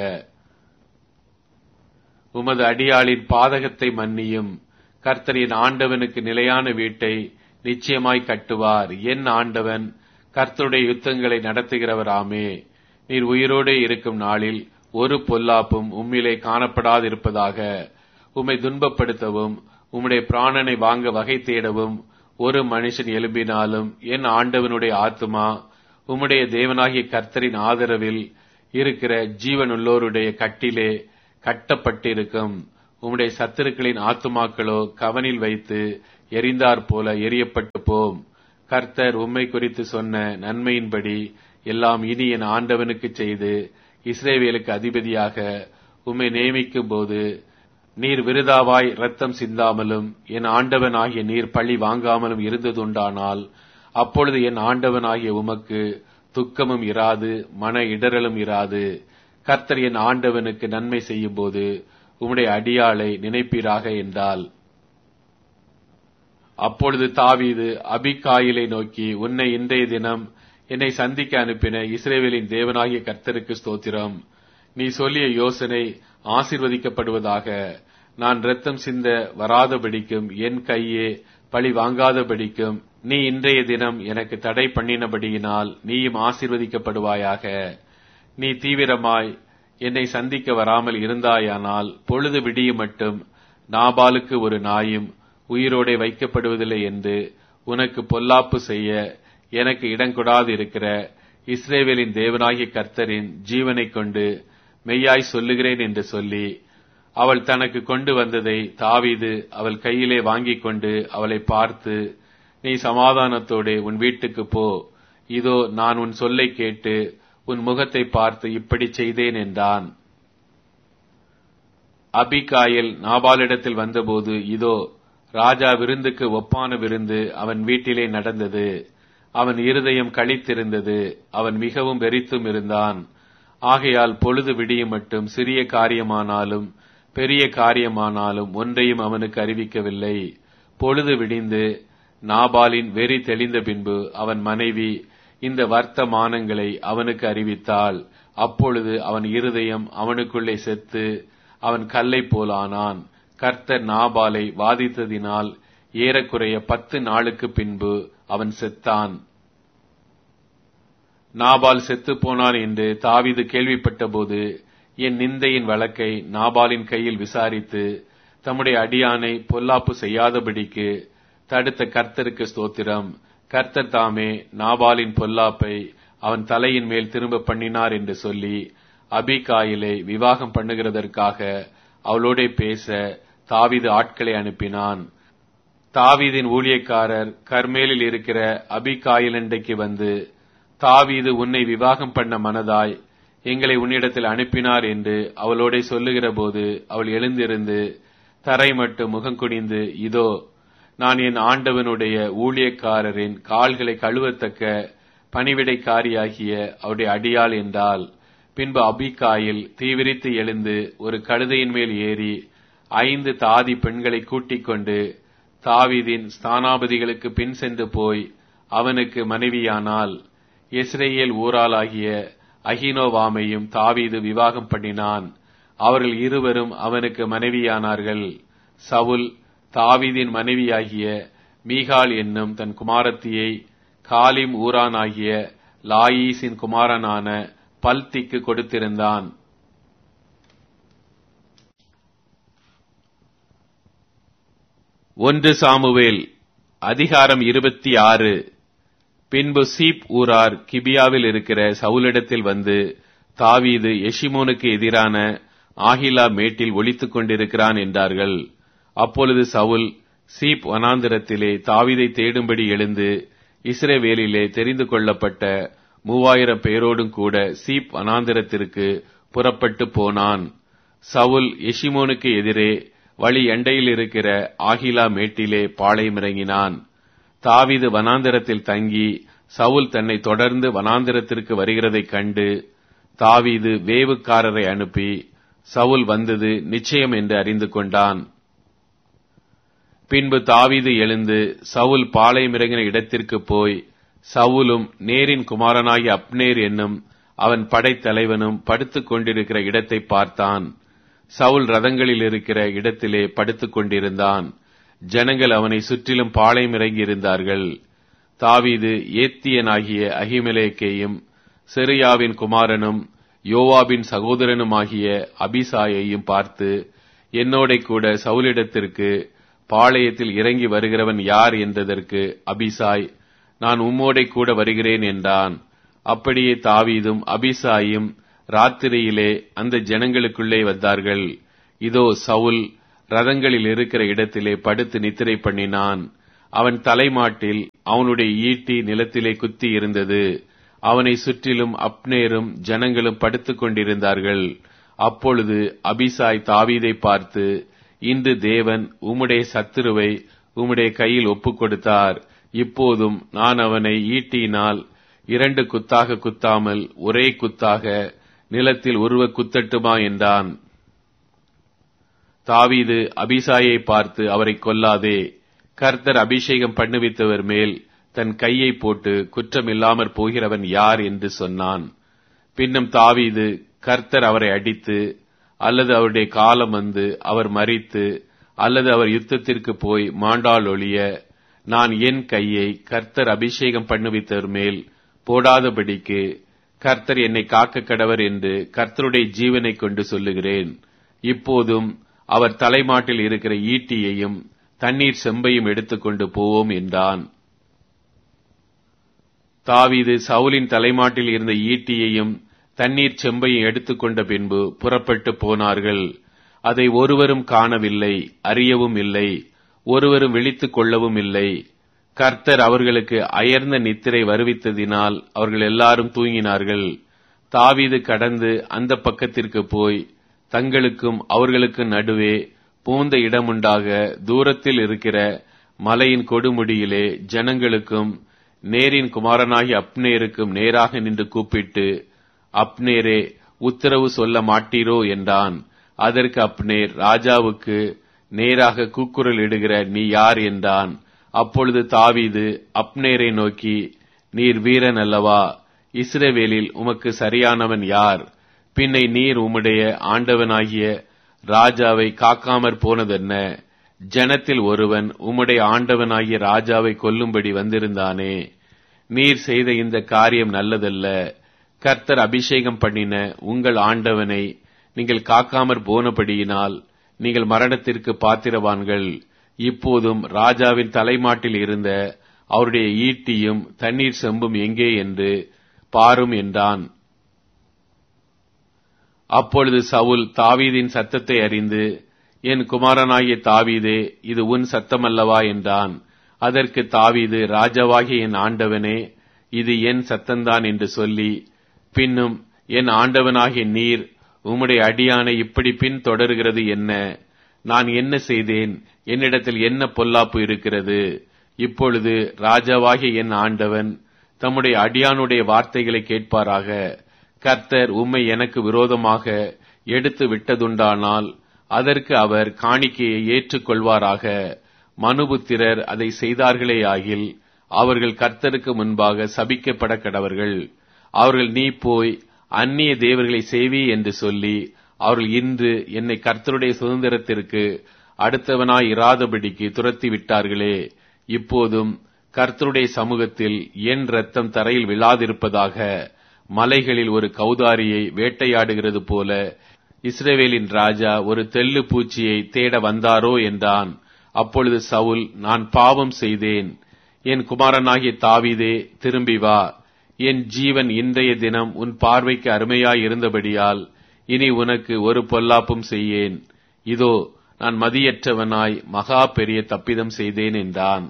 உமது அடியாளின் பாதகத்தை மன்னியும். கர்த்தர் என் ஆண்டவனுக்கு நிலையான வீட்டை நிச்சயமாய் கட்டுவார். என் ஆண்டவன் கர்த்தருடைய யுத்தங்களை நடத்துகிறவராமே. நீர் உயிரோடே இருக்கும் நாளில் ஒரு பொல்லாப்பும் உம்மிலே காணப்படாதிருப்பதாக. உம்மை துன்பப்படுத்தவும் உம்முடைய பிராணனை வாங்க வகை தேடவும் ஒரு மனுஷன் எழும்பினாலும் என் ஆண்டவனுடைய ஆத்துமா உம்முடைய தேவனாகிய கர்த்தரின் ஆதரவில் இருக்கிற ஜீவனுள்ளோருடைய கட்டிலே கட்டப்பட்டிருக்கும். உம்முடைய சத்துருக்களின் ஆத்துமாக்களோ கவனில் வைத்து எரிந்தாற் போல எரியப்பட்டு போம். கர்த்தர் உம்மை குறித்து சொன்ன நன்மையின்படி எல்லாம் இனி என் ஆண்டவனுக்கு செய்து இஸ்ரவேலுக்கு அதிபதியாக உம்மை நியமிக்கும் போது நீர் விருதாவாய் இரத்தம் சிந்தாமலும் என் ஆண்டவன் ஆகிய நீர் பழி வாங்காமலும் இருந்ததுண்டானால் அப்பொழுது என் ஆண்டவன் ஆகிய உமக்கு துக்கமும் இராது, மன இடரலும் இராது. கர்த்தர் என் ஆண்டவனுக்கு நன்மை செய்யும் போது உம்முடைய அடியாளை நினைப்பீராக என்றால். அப்பொழுது தாவீது அபிகாயிலை நோக்கி, உன்னை இன்றைய தினம் என்னை சந்திக்க அனுப்பின இஸ்ரவேலின் தேவனாகிய கர்த்தருக்கு ஸ்தோத்திரம். நீ சொல்லிய யோசனை ஆசீர்வதிக்கப்படுவதாக. நான் இரத்தம் சிந்த வராதபடிக்கும் என் கையே பழி வாங்காதபடிக்கும் நீ இன்றைய தினம் எனக்கு தடை பண்ணினபடியினால் நீயும் ஆசீர்வதிக்கப்படுவாயாக. நீ தீவிரமாய் என்னை சந்திக்க வராமல் இருந்தாயானால் பொழுது விடியும் மட்டும் நாபாலுக்கு ஒரு நாயும் உயிரோடே வைக்கப்படுவதில்லை என்று உனக்கு பொல்லாப்பு செய்ய எனக்கு இடங்கொடாது இருக்கிற இஸ்ரவேலின் தேவனாகிய கர்த்தரின் ஜீவனைக் கொண்டு மெய்யாய் சொல்லுகிறேன் என்று சொல்லி அவள் தனக்கு கொண்டு வந்ததை தாவீது அவள் கையிலே வாங்கிக் கொண்டு அவளை பார்த்து, நீ சமாதானத்தோடு உன் வீட்டுக்கு போ. இதோ நான் உன் சொல்லை கேட்டு உன் முகத்தை பார்த்து இப்படி செய்தேன் என்றான். அபிகாயில் நாபாலிடத்தில் வந்தபோது இதோ ராஜா விருந்துக்கு ஒப்பான விருந்து அவன் வீட்டிலே நடந்தது. அவன் இருதயம் களித்திருந்தது, அவன் மிகவும் வெறித்தும் இருந்தான். ஆகையால் பொழுது விடியும் மட்டும் சிறிய காரியமானாலும் பெரிய காரியமானாலும் ஒன்றையும் அவனுக்கு அறிவிக்கவில்லை. பொழுது விடிந்து நாபாலின் வெறி தெளிந்த பின்பு அவன் மனைவி இந்த வர்த்தமானங்களை அவனுக்கு அறிவித்தாள். அப்பொழுது அவன் இருதயம் அவனுக்குள்ளே செத்து அவன் கல்லை போலானான். கர்த்தர் நாபாலை வாதித்ததினால் ஏறக்குறைய பத்து நாளுக்கு பின்பு அவன் செத்தான். நாபால் செத்து போனான் என்று தாவீது கேள்விப்பட்ட போது என் நிந்தையின் வழக்கை நாபாலின் கையில் விசாரித்து தம்முடைய அடியானை பொல்லாப்பு செய்யாதபடிக்கு தடுத்த கர்த்தருக்கு ஸ்தோத்திரம். கர்த்தர் தாமே நாபாலின் பொல்லாப்பை அவன் தலையின் மேல் திரும்ப பண்ணினார் என்று சொல்லி அபிகாயிலை விவாகம் பண்ணுகிறதற்காக அவளோட பேச தாவீது ஆட்களை அனுப்பினான். தாவீதின் ஊழியக்காரர் கர்மேலில் இருக்கிற அபிகாயிலண்டைக்கு வந்து, தாவீது உன்னை விவாகம் பண்ண மனதாய் எங்களை உன்னிடத்தில் அனுப்பினார் என்று அவளோட சொல்லுகிற போது அவள் எழுந்திருந்து தரை மட்டும் முகங்குனிந்து, இதோ நான் என் ஆண்டவனுடைய ஊழியக்காரரின் கால்களை கழுவத்தக்க பணிவிடைக்காரியாகிய அவருடைய அடியாள் என்றாள். பின்பு அபிகாயில் தீவிரித்து எழுந்து ஒரு கழுதையின் மேல் ஏறி ஐந்து தாதி பெண்களை கூட்டிக் கொண்டு தாவீதின் ஸ்தானாபதிகளுக்கு பின் சென்று போய் அவனுக்கு மனைவியானாள். இஸ்ரேல் ஊராளாகிய அகினோவாமையும் தாவீது விவாகம் பண்ணினான். அவர்கள் இருவரும் அவனுக்கு மனைவியானார்கள். சவுல் தாவீதின் மனைவியாகிய மீகாள் என்னும் தன் குமாரத்தியை காலிம் ஊரானாகிய லாயீசின் குமாரனான பல்திக்கு கொடுத்திருந்தான். ஒன்று சாமுவேல் அதிகாரம் இருபத்தி ஆறு. பின்பு சீப் ஊரார் கிபியாவில் இருக்கிற சவுலிடத்தில் வந்து, தாவீது எஷிமோனுக்கு எதிரான ஆகிலா மேட்டில் ஒளித்துக் கொண்டிருக்கிறான் என்றார்கள். அப்பொழுது சவுல் சீப் வனாந்திரத்திலே தாவீதை தேடும்படி எழுந்து இஸ்ரவேலிலே தெரிந்து கொள்ளப்பட்ட மூவாயிரம் பேரோடும் கூட சீப் வனாந்திரத்திற்கு புறப்பட்டு போனான். சவுல் எஷிமோனுக்கு எதிரே வழி எண்டையில் இருக்கிற ஆகிலா மேட்டிலே பாளையமிறங்கினான். தாவீது வனாந்திரத்தில் தங்கி சவுல் தன்னை தொடர்ந்து வனாந்திரத்திற்கு வருகிறதைக் கண்டு தாவீது வேவுக்காரரை அனுப்பி சவுல் வந்தது நிச்சயம் என்று அறிந்து கொண்டான். பின்பு தாவீது எழுந்து சவுல் பாளையமிறங்கின இடத்திற்கு போய் சவுலும் நேரின் குமாரனாகிய அப்னேர் என்னும் அவன் படைத்தலைவனும் படுத்துக் கொண்டிருக்கிற இடத்தை பார்த்தான். சவுல் ரதங்களில் இருக்கிற இடத்திலே படுத்துக் கொண்டிருந்தான். ஜனங்கள் அவனை சுற்றிலும் பாளையமிறங்கி இருந்தார்கள். தாவீது ஏத்தியனாகிய அகிமெலேக்கையும் செருயாவின் குமாரனும் யோவாபின் சகோதரனுமாகிய அபிசாயையும் பார்த்து, என்னோட கூட சவுலிடத்திற்கு பாளையத்தில் இறங்கி வருகிறவன் யார் என்றதற்கு அபிசாய், நான் உம்மோடை கூட வருகிறேன் என்றான். அப்படியே தாவீதும் அபிசாயும் ராத்திரியிலே அந்த ஜனங்களுக்குள்ளே வந்தார்கள். இதோ சவுல் ரதங்களில் இருக்கிற இடத்திலே படுத்து நித்திரை பண்ணினான். அவன் தலைமாட்டில் அவனுடைய ஈட்டி நிலத்திலே குத்தி இருந்தது. அவனை சுற்றிலும் அப்னேரும் ஜனங்களும் படுத்துக் கொண்டிருந்தார்கள். அப்பொழுது அபிசாய் தாவீதை பார்த்து, இன்று தேவன் உம்முடைய சத்துருவை உம்முடைய கையில் ஒப்புக் கொடுத்தார். இப்போதும் நான் அவனை ஈட்டியினால் இரண்டு குத்தாக குத்தாமல் ஒரே குத்தாக நிலத்தில் உருவ குத்தட்டுமா என்றான். தாவீது அபிசாயை பார்த்து, அவரை கொல்லாதே, கர்த்தர் அபிஷேகம் பண்ணுவித்தவர் மேல் தன் கையை போட்டு குற்றமில்லாமற் போகிறவன் யார் என்று சொன்னான். பின்னும் தாவீது, கர்த்தர் அவரை அடித்து அல்லது அவருடைய காலம் வந்து அவர் மரித்து அல்லது அவர் யுத்தத்திற்கு போய் மாண்டால் ஒழிய நான் என் கையை கர்த்தர் அபிஷேகம் பண்ணுவித்தவர் மேல் போடாதபடிக்கு கர்த்தர் என்னை காக்க கடவர் என்று கர்த்தருடைய ஜீவனை கொண்டு சொல்லுகிறேன். இப்போதும் அவர் தலைமாட்டில் இருக்கிற ஈட்டியையும் தண்ணீர் செம்பையும் எடுத்துக்கொண்டு போவோம் என்றான். தாவீது சவுலின் தலைமாட்டில் இருந்த ஈட்டியையும் தண்ணீர் செம்பையும் எடுத்துக்கொண்ட பின்பு புறப்பட்டு போனார்கள். அதை ஒருவரும் காணவில்லை, அறியவும் இல்லை, ஒருவரும் விழித்துக் கொள்ளவும் இல்லை. கர்த்தர் அவர்களுக்கு அயர்ந்த நித்திரை வருவித்ததினால் அவர்கள் எல்லாரும் தூங்கினார்கள். தாவீது கடந்து அந்த பக்கத்திற்கு போய் தங்களுக்கும் அவர்களுக்கு நடுவே பூந்த இடமுண்டாக தூரத்தில் இருக்கிற மலையின் கொடுமுடியிலே ஜனங்களுக்கும் நேரின் குமாரனாகி அப்னேருக்கும் நேராக நின்று கூப்பிட்டு, அப்னேரே, உத்தரவு சொல்ல மாட்டீரோ என்றான். அதற்கு அப்னேர், ராஜாவுக்கு நேராக கூக்குரல் இடுகிற நீ யார் என்றான். அப்பொழுது தாவீது அப்னேரை நோக்கி, நீர் வீரன் அல்லவா? இஸ்ரவேலில் உமக்கு சரியானவன் யார்? பின்னை நீர் உம்முடைய ஆண்டவனாகிய ராஜாவை காக்காமற் போனதென்ன? ஜனத்தில் ஒருவன் உம்முடைய ஆண்டவனாகிய ராஜாவை கொல்லும்படி வந்திருந்தானே. நீர் செய்த இந்த காரியம் நல்லதல்ல. கர்த்தர் அபிஷேகம் பண்ணின உங்கள் ஆண்டவனை நீங்கள் காக்காமற் போனபடியினால் நீங்கள் மரணத்திற்கு பாத்திரவான்கள். இப்போதும் ராஜாவின் தலைமாட்டில் இருந்த அவருடைய ஈட்டியும் தண்ணீர் செம்பும் எங்கே என்று பாரும் என்றான். அப்பொழுது சவுல் தாவீதின் சத்தத்தை அறிந்து, என் குமாரனாகிய தாவீதே, இது உன் சத்தமல்லவா என்றான். அதற்கு தாவீது, ராஜாவாகிய என் ஆண்டவனே, இது என் சத்தந்தான் என்று சொல்லி, பின்னும் என் ஆண்டவனாகிய நீர் உம்முடைய அடியானை இப்படி பின் தொடர்கிறது என்ன? நான் என்ன செய்தேன்? என்னிடத்தில் என்ன பொல்லாப்பு இருக்கிறது? இப்பொழுது ராஜாவாகிய என் ஆண்டவன் தம்முடைய அடியானுடைய வார்த்தைகளை கேட்பாராக. கர்த்தர் உம்மை எனக்கு விரோதமாக எடுத்து விட்டதுண்டானால் அதற்கு அவர் காணிக்கையை ஏற்றுக் கொள்வாராக. மனுபுத்திரர் அதை செய்தார்களேயாகில் அவர்கள் கர்த்தருக்கு முன்பாக சபிக்கப்பட கடவர்கள். அவர்கள் நீ போய் அந்நிய தேவர்களை சேவி என்று சொல்லி அவர்கள் இன்று என்னை கர்த்தருடைய சுதந்திரத்திற்கு அடுத்தவனாய் இராதபடிக்கு துரத்தி விட்டார்களே. இப்போதும் கர்த்தருடைய சமூகத்தில் என் இரத்தம் தரையில் விழாதிருப்பதாக. மலைகளில் ஒரு கௌதாரியை வேட்டையாடுகிறது போல இஸ்ரவேலின் ராஜா ஒரு தெள்ளு பூச்சியை தேட வந்தாரோ என்றான். அப்பொழுது சவுல், நான் பாவம் செய்தேன். என் குமாரனாகிய தாவீதே, திரும்பி வா. என் ஜீவன் இன்றைய தினம் உன் பார்வைக்கு அருமையாய் இருந்தபடியால் இனி உனக்கு ஒரு பொல்லாப்பும் செய்யேன். இதோ நான் மதியற்றவனாய் மகா பெரிய தப்பிதம் செய்தேன் என்றான்.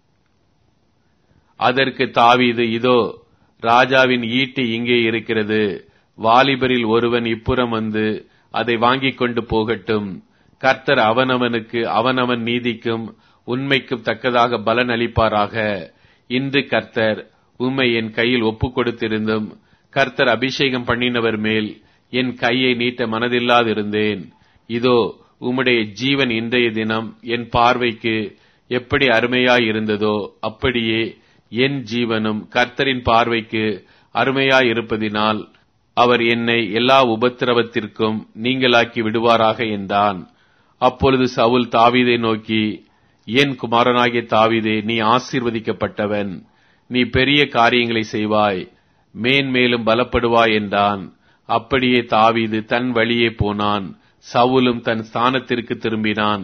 அதற்கு தாவீது, இதோ ராஜாவின் ஈட்டி இங்கே இருக்கிறது. வாலிபரில் ஒருவன் இப்புறம் வந்து அதை வாங்கிக் கொண்டு போகட்டும். கர்த்தர் அவனவனுக்கு அவனவன் நீதிக்கும் உண்மைக்கும் தக்கதாக பலன் அளிப்பாராக. இன்று கர்த்தர் உம்மை என் கையில் ஒப்புக் கொடுத்திருந்தும் கர்த்தர் அபிஷேகம் பண்ணினவர் மேல் என் கையை நீட்ட மனதில்லாதிருந்தேன். இதோ உம்முடைய ஜீவன் இன்றைய தினம் என் பார்வைக்கு எப்படி அருமையாய் இருந்ததோ அப்படியே என் ஜீவனும் கர்த்தரின் பார்வைக்கு அருமையாய் இருப்பதினால் அவர் என்னை எல்லா உபத்திரவத்திற்கும் நீங்களாக்கி விடுவாராக என்றான். அப்பொழுது சவுல் தாவீதை நோக்கி, என் குமாரனாகிய தாவீதே, நீ ஆசீர்வதிக்கப்பட்டவன். நீ பெரிய காரியங்களை செய்வாய், மேன்மேலும் பலப்படுவாய் என்றான். அப்படியே தாவீது தன் வழியே போனான். சவுலும் தன் ஸ்தானத்திற்கு திரும்பினான்.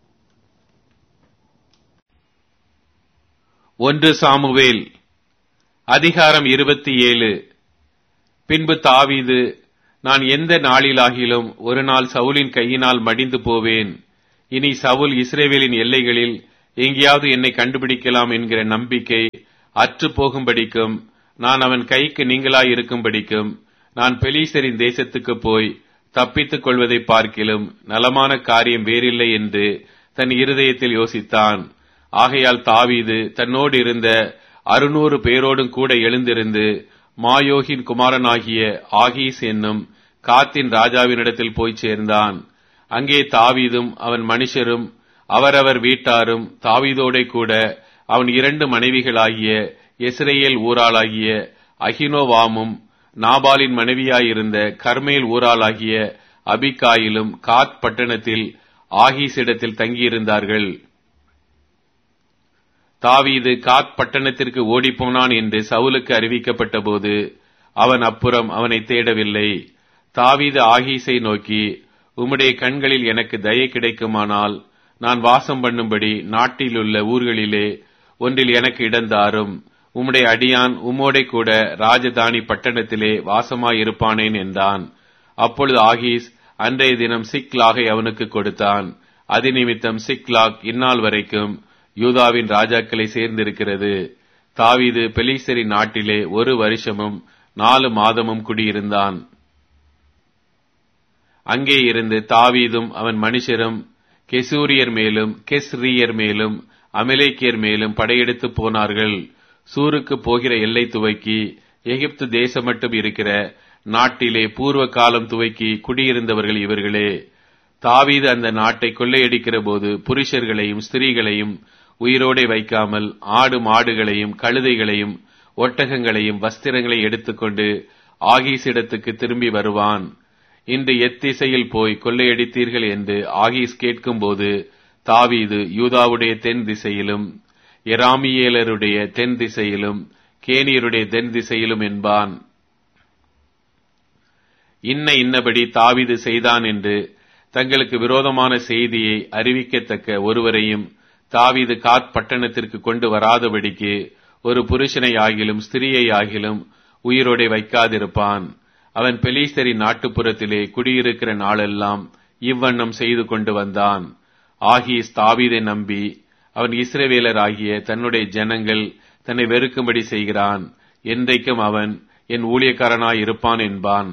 ஒன்று சாமுவேல் அதிகாரம் இருபத்தி ஏழு. பின்பு தாவீது நான் எந்த நாளிலாகிலும் ஒரு நாள் சவுலின் கையினால் மடிந்து போவேன். இனி சவுல் இஸ்ரவேலின் எல்லைகளில் எங்கேயாவது என்னை கண்டுபிடிக்கலாம் என்கிற நம்பிக்கை அற்று போகும்படிக்கும் நான் அவன் கைக்கு நீங்களாயிருக்கும்படிக்கும் நான் பெலிஸ்தரின் தேசத்துக்கு போய் தப்பித்துக் கொள்வதை பார்க்கிலும் நலமான காரியம் வேறில்லை என்று தன் இருதயத்தில் யோசித்தான். ஆகையால் தாவீது தன்னோடு இருந்த அறுநூறு பேரோடும் கூட எழுந்திருந்து மாயோகின் குமாரனாகிய ஆகீஸ் என்னும் காத்தின் ராஜாவினிடத்தில் போய் சேர்ந்தான். அங்கே தாவீதும் அவன் மனுஷரும் அவரவர் வீட்டாரும் தாவீதோடே கூட அவன் இரண்டு மனைவிகளாகிய இஸ்ரேல் ஊராளாகிய அகினோவாமும் நாபாலின் மனைவியாயிருந்த கர்மேல் ஊராளாகிய அபிகாயிலும் காத் பட்டணத்தில் ஆகீசிடத்தில் தங்கியிருந்தார்கள். தாவீது காத் பட்டணத்திற்கு ஓடிப்போனான் என்று சவுலுக்கு அறிவிக்கப்பட்ட போது அவன் அப்புறம் அவனை தேடவில்லை. தாவீது ஆகீஸை நோக்கி, உம்முடைய கண்களில் எனக்கு தயை கிடைக்குமானால் நான் வாசம் பண்ணும்படி நாட்டிலுள்ள ஊர்களிலே ஒன்றில் எனக்கு இடந்தாரும். உம்முடைய அடியான் உம்மோடே கூட ராஜதானி பட்டணத்திலே வாசமாயிருப்பானேன் என்றான். அப்பொழுது ஆகீஸ் அன்றைய தினம் சிக்லாகை அவனுக்கு கொடுத்தான். அது நிமித்தம் சிக்லாக் இந்நாள் வரைக்கும் யூதாவின் ராஜாக்களை சேர்ந்திருக்கிறது. தாவீது பெலிஸ்தரின் நாட்டிலே ஒரு வருஷமும் நாலு மாதமும் குடியிருந்தான். அங்கே இருந்து தாவீதும் அவன் மனுஷரும் கெசூரியர் மேலும் கெஸ்ரியர் மேலும் அமலேக்கியர் மேலும் படையெடுத்து போனார்கள். சூருக்கு போகிற எல்லை துவக்கி எகிப்து தேசம் மட்டும் இருக்கிற நாட்டிலே பூர்வ காலம் துவக்கி குடியிருந்தவர்கள் இவர்களே. தாவீது அந்த நாட்டை கொள்ளையடிக்கிற போது புருஷர்களையும் ஸ்திரீகளையும் உயிரோடே வைக்காமல் ஆடு மாடுகளையும் கழுதைகளையும் ஒட்டகங்களையும் வஸ்திரங்களை எடுத்துக்கொண்டு ஆகீஸிடத்துக்கு திரும்பி வருவான். இன்று எத்திசையில் போய் கொள்ளையடித்தீர்கள் என்று ஆகீஸ் கேட்கும்போது தாவீது யூதாவுடைய தென் திசையிலும் எராமியேலருடைய தென் திசையிலும் கேனியருடைய தென் திசையிலும் என்பான். இன்ன இன்னபடி தாவீது செய்தான் என்று தங்களுக்கு விரோதமான செய்தியை அறிவிக்கத்தக்க ஒருவரையும் தாவீது காத் பட்டணத்திற்கு கொண்டு வராதபடிக்கு ஒரு புருஷனை ஆகிலும் ஸ்திரியை ஆகிலும் உயிரோடே வைக்காதிருப்பான். அவன் பெலிஸ்தரின் நாட்டுப்புறத்திலே குடியிருக்கிற நாளெல்லாம் இவ்வண்ணம் செய்து கொண்டு வந்தான். ஆகீஸ் தாவீதை நம்பி அவன் இஸ்ரவேலர் ஆகிய தன்னுடைய ஜனங்கள் தன்னை வெறுக்கும்படி செய்கிறான், என்றைக்கும் அவன் என் ஊழியக்காரனாய் இருப்பான் என்பான்.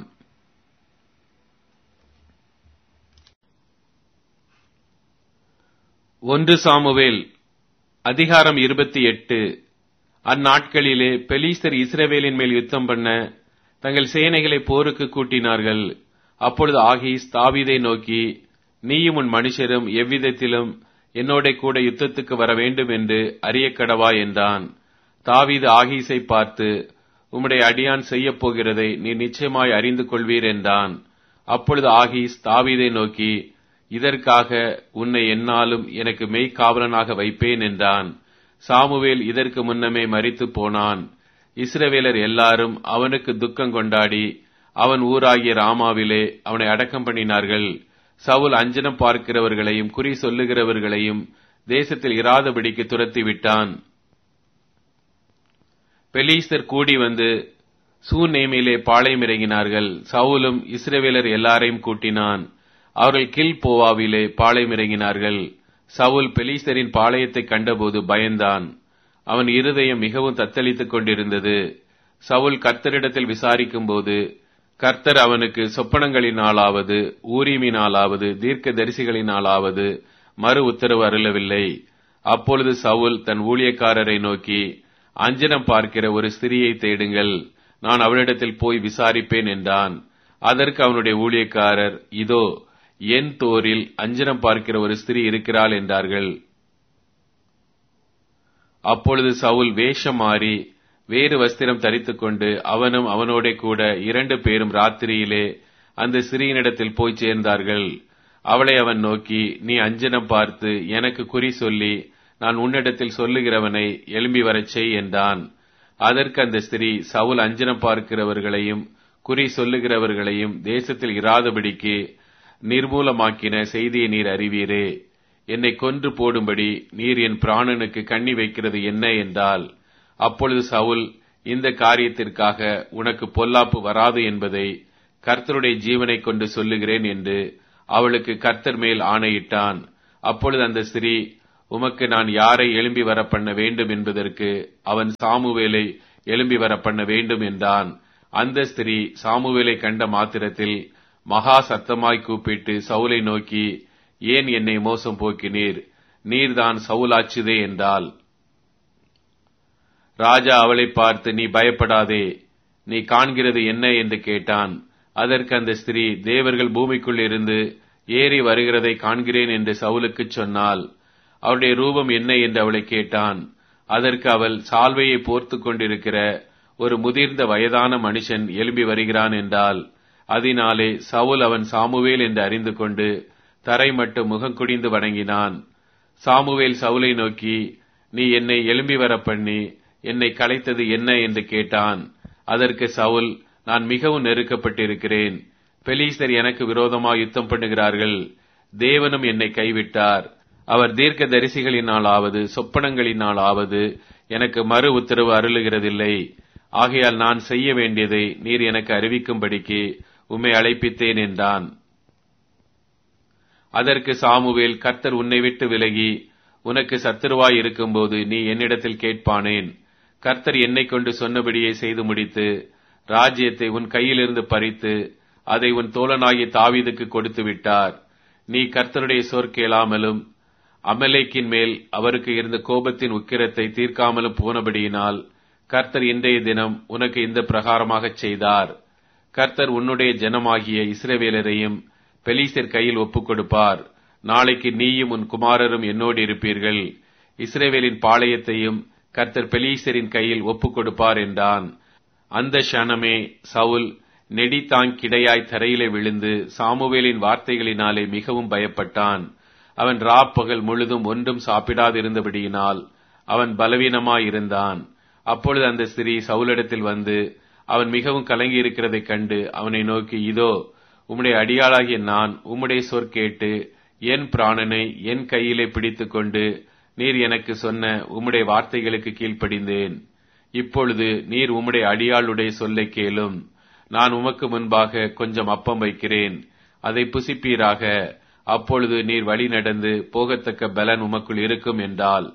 ஒன்று சாமுவேல் அதிகாரம் இருபத்தி எட்டு. அந்நாட்களிலே பெலிஸ்தர் இஸ்ரவேலின் மேல் யுத்தம் பண்ண தங்கள் சேனைகளை போருக்கு கூட்டினார்கள். அப்பொழுது ஆகீஸ் தாவீதை நோக்கி, நீயும் உன் மனுஷரும் எவ்விதத்திலும் என்னோட கூட யுத்தத்துக்கு வர வேண்டும் என்று அறியக்கடவா என்றான். தாவீது ஆகீஸை பார்த்து, உம்முடைய அடியான் செய்யப் போகிறதை நீ நிச்சயமாய் அறிந்து கொள்வீர் என்றான். அப்பொழுது ஆகீஸ் தாவீதை நோக்கி, இதற்காக உன்னை எந்நாளும் எனக்கு மெய்க்காவலனாக வைப்பேன் என்றான். சாமுவேல் இதற்கு முன்னமே மரித்து போனான். இஸ்ரவேலர் எல்லாரும் அவனுக்கு துக்கம் கொண்டாடி அவன் ஊராகிய ராமாவிலே அவனை அடக்கம் பண்ணினார்கள். சவுல் அஞ்சனம் பார்க்கிறவர்களையும் குறி சொல்லுகிறவர்களையும் தேசத்தில் இராதபடிக்கு துரத்தி விட்டான். பெலிஸ்தர் கூடி வந்து சூநேமிலே பாளையம் இறங்கினார்கள். சவுலும் இஸ்ரவேலர் எல்லாரையும் கூட்டினான். அவர்கள் கில்போவாவிலே பாளையம் இறங்கினார்கள். சவுல் பெலிஸ்தரின் பாளையத்தை கண்டபோது பயந்தான். அவன் இருதயம் மிகவும் தத்தளித்துக் கொண்டிருந்தது. சவுல் கர்த்தரிடத்தில் விசாரிக்கும் போது கர்த்தர் அவனுக்கு சொப்பனங்களினாலாவது ஊரீமினாலாவது தீர்க்க தரிசிகளினாலாவது மறு உத்தரவு அருளவில்லை. அப்பொழுது சவுல் தன் ஊழியக்காரரை நோக்கி, அஞ்சனம் பார்க்கிற ஒரு ஸ்திரியை தேடுங்கள், நான் அவளிடத்தில் போய் விசாரிப்பேன் என்றான். அதற்கு அவனுடைய ஊழியக்காரர், இதோ என் தோரில் அஞ்சனம் பார்க்கிற ஒரு ஸ்திரீ இருக்கிறாள் என்றார்கள். அப்பொழுது சவுல் வேஷம் மாறி வேறு வஸ்திரம் தரித்துக் கொண்டு அவனும் அவனோட கூட இரண்டு பேரும் ராத்திரியிலே அந்த ஸ்திரீயினிடத்தில் போய் சேர்ந்தார்கள். அவளை அவன் நோக்கி, நீ அஞ்சனம் பார்த்து எனக்கு குறி சொல்லி நான் உன்னிடத்தில் சொல்லுகிறவனை எழும்பி வரச் செய் என்றான். அதற்கு அந்த ஸ்திரீ, சவுல் அஞ்சனம் பார்க்கிறவர்களையும் குறி சொல்லுகிறவர்களையும் தேசத்தில் இராதபடிக்கு நிர்மூலமாக்கின செய்தியை நீர் அறிவீரே. என்னை கொன்று போடும்படி நீர் என் பிராணனுக்கு கண்ணி வைக்கிறது என்ன என்றால். அப்பொழுது சவுல், இந்த காரியத்திற்காக உனக்கு பொல்லாப்பு வராது என்பதை கர்த்தருடைய ஜீவனை கொண்டு சொல்லுகிறேன் என்று அவளுக்கு கர்த்தர் மேல் ஆணையிட்டான். அப்பொழுது அந்த ஸ்திரீ, உமக்கு நான் யாரை எழும்பி வர பண்ண வேண்டும் என்பதற்கு அவன் சாமுவேலை எழும்பி வர பண்ண வேண்டும் என்றான். அந்த ஸ்திரீ சாமுவேலை கண்ட மாத்திரத்தில் மகா சத்தமாய் கூப்பிட்டு சவுலை நோக்கி, ஏன் என்னை மோசம் போக்கினீர்? நீர்தான் சவுலாச்சுதே என்றாள். ராஜா அவளை பார்த்து, நீ பயப்படாதே, நீ காண்கிறது என்ன என்று கேட்டான். அதற்கு அந்த ஸ்திரீ, தேவர்கள் பூமிக்குள் இருந்து ஏறி வருகிறதை காண்கிறேன் என்று சவுலுக்கு சொன்னாள். அவருடைய ரூபம் என்ன என்று அவளை கேட்டான். அதற்கு அவள், சால்வையை போர்த்து கொண்டிருக்கிற ஒரு முதிர்ந்த வயதான மனுஷன் எழும்பி வருகிறான் என்றாள். அதனாலே சவுல் அவன் சாமுவேல் என்று அறிந்து கொண்டு தரை மட்டும் முகங்குடிந்து வணங்கினான். சாமுவேல் சவுலை நோக்கி, நீ என்னை எழும்பி வர பண்ணி என்னை கலைத்தது என்ன என்று கேட்டான். அதற்கு சவுல், நான் மிகவும் நெருக்கப்பட்டிருக்கிறேன். பெலிஸ்தர் எனக்கு விரோதமாக யுத்தம் பண்ணுகிறார்கள். தேவனும் என்னை கைவிட்டார். அவர் தீர்க்க தரிசிகளினாலாவது சொப்பனங்களினாலாவது எனக்கு மறு உத்தரவு அருளுகிறதில்லை. ஆகையால் நான் செய்ய வேண்டியதை நீர் எனக்கு அறிவிக்கும்படிக்கு உம்மை அழைப்பித்தேன் என்றான். அதற்கு சாமுவேல், கர்த்தர் உன்னை விட்டு விலகி உனக்கு சத்துருவாய் இருக்கும்போது நீ என்னிடத்தில் கேட்பானேன்? கர்த்தர் என்னை கொண்டு சொன்னபடியே செய்து முடித்து ராஜ்யத்தை உன் கையிலிருந்து பறித்து அதை உன் தோழனாகிய தாவீதுக்கு கொடுத்து விட்டார். நீ கர்த்தருடைய சொற் கேளாமலும் அமலேக்கின் மேல் அவருக்கு இருந்த கோபத்தின் உக்கிரத்தை தீர்க்காமலும் போனபடியினால் கர்த்தர் இன்றைய தினம் உனக்கு இந்த பிரகாரமாகச் செய்தார். கர்த்தர் உன்னுடைய ஜனமாகிய இஸ்ரவேலரையும் பெலிஸ்தர் கையில் ஒப்புக் கொடுப்பார். நாளைக்கு நீயும் உன் குமாரரும் என்னோடு இருப்பீர்கள். இஸ்ரவேலின் பாளையத்தையும் கர்த்தர் பெலிஸ்தரின் கையில் ஒப்புக் கொடுப்பார் என்றான். அந்த க்ஷணமே சவுல் நெடிதாங்கிடையாய் தரையிலே விழுந்து சாமுவேலின் வார்த்தைகளினாலே மிகவும் பயப்பட்டான். அவன் ராப்பகல் முழுதும் ஒன்றும் சாப்பிடாதிருந்தபடியினால் அவன் பலவீனமாயிருந்தான். அப்பொழுது அந்த ஸ்திரீ சவுலிடத்தில் வந்து அவன் மிகவும் கலங்கியிருக்கிறதைக் கண்டு அவனை நோக்கி, இதோ உம்முடைய அடியாளாகிய நான் உம்முடைய சொற் கேட்டு என் பிராணனை என் கையிலே பிடித்துக் கொண்டு நீர் எனக்கு சொன்ன உம்முடைய வார்த்தைகளுக்கு கீழ்ப்படிந்தேன். இப்பொழுது நீர் உம்முடைய அடியாளுடைய சொல்லை கேளும். நான் உமக்கு முன்பாக கொஞ்சம் அப்பம் வைக்கிறேன், அதை புசிப்பீராக. அப்பொழுது நீர் வழி நடந்து போகத்தக்க பலன் உமக்குள் இருக்கும் என்றால்.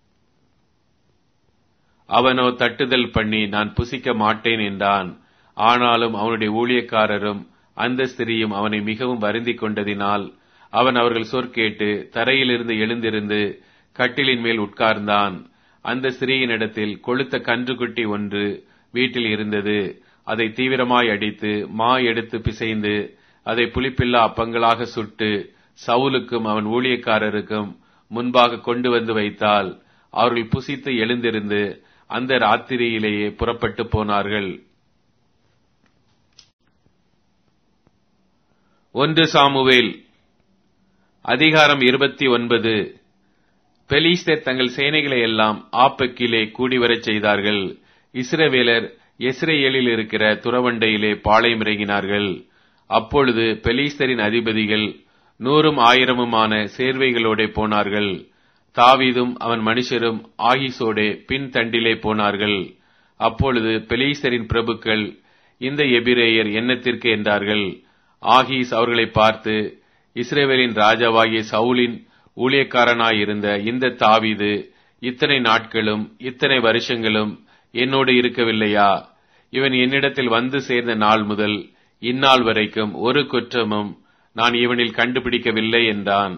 அவனோ தட்டுதல் பண்ணி நான் புசிக்க மாட்டேன் என்றான். ஆனாலும் அவனுடைய ஊழியக்காரரும் அந்த ஸ்திரியும் அவனை மிகவும் வருந்திக் கொண்டதினால் அவன் அவர்கள் சொற்கேட்டு தரையிலிருந்து எழுந்திருந்து கட்டிலின் மேல் உட்கார்ந்தான். அந்த ஸ்திரீயினிடத்தில் கொழுத்த கன்றுக்குட்டி ஒன்று வீட்டில் இருந்தது. அதை தீவிரமாய் அடித்து மா எடுத்து பிசைந்து அதை புளிப்பில்லா அப்பங்களாக சுட்டு சவுலுக்கும் அவன் ஊழியக்காரருக்கும் முன்பாக கொண்டு வந்து வைத்தால் அவர்கள் புசித்து எழுந்திருந்து அந்த ராத்திரியிலேயே புறப்பட்டு போனார்கள். ஒன்று சாமுவேல் அதிகாரம் இருபத்தி ஒன்பது. பெலிஸ்தர் தங்கள் சேனைகளை எல்லாம் ஆப்பெக்கிலே கூடிவரச் செய்தார்கள். இஸ்ரவேலர் எஸ்ரேலில் இருக்கிற துறவண்டையிலே பாளையம் இறங்கினார்கள். அப்பொழுது பெலிஸ்தரின் அதிபதிகள் நூறும் ஆயிரமுமான சேர்வைகளோட போனார்கள். தாவீதும் அவன் மனுஷரும் ஆகிசோடே பின் தண்டிலே போனார்கள். அப்பொழுது பெலிஸ்தரின் பிரபுக்கள், இந்த எபிரேயர் என்னத்திற்கு என்றார்கள். ஆகீஸ் அவர்களை பார்த்து, இஸ்ரவேலின் ராஜாவாகிய சவுலின் ஊழியக்காரனாயிருந்த இந்த தாவீது இத்தனை நாட்களும் இத்தனை வருஷங்களும் என்னோடு இருக்கவில்லையா? இவன் என்னிடத்தில் வந்து சேர்ந்த நாள் முதல் இந்நாள் வரைக்கும் ஒரு குற்றமும் நான் இவனில் கண்டுபிடிக்கவில்லை என்றான்.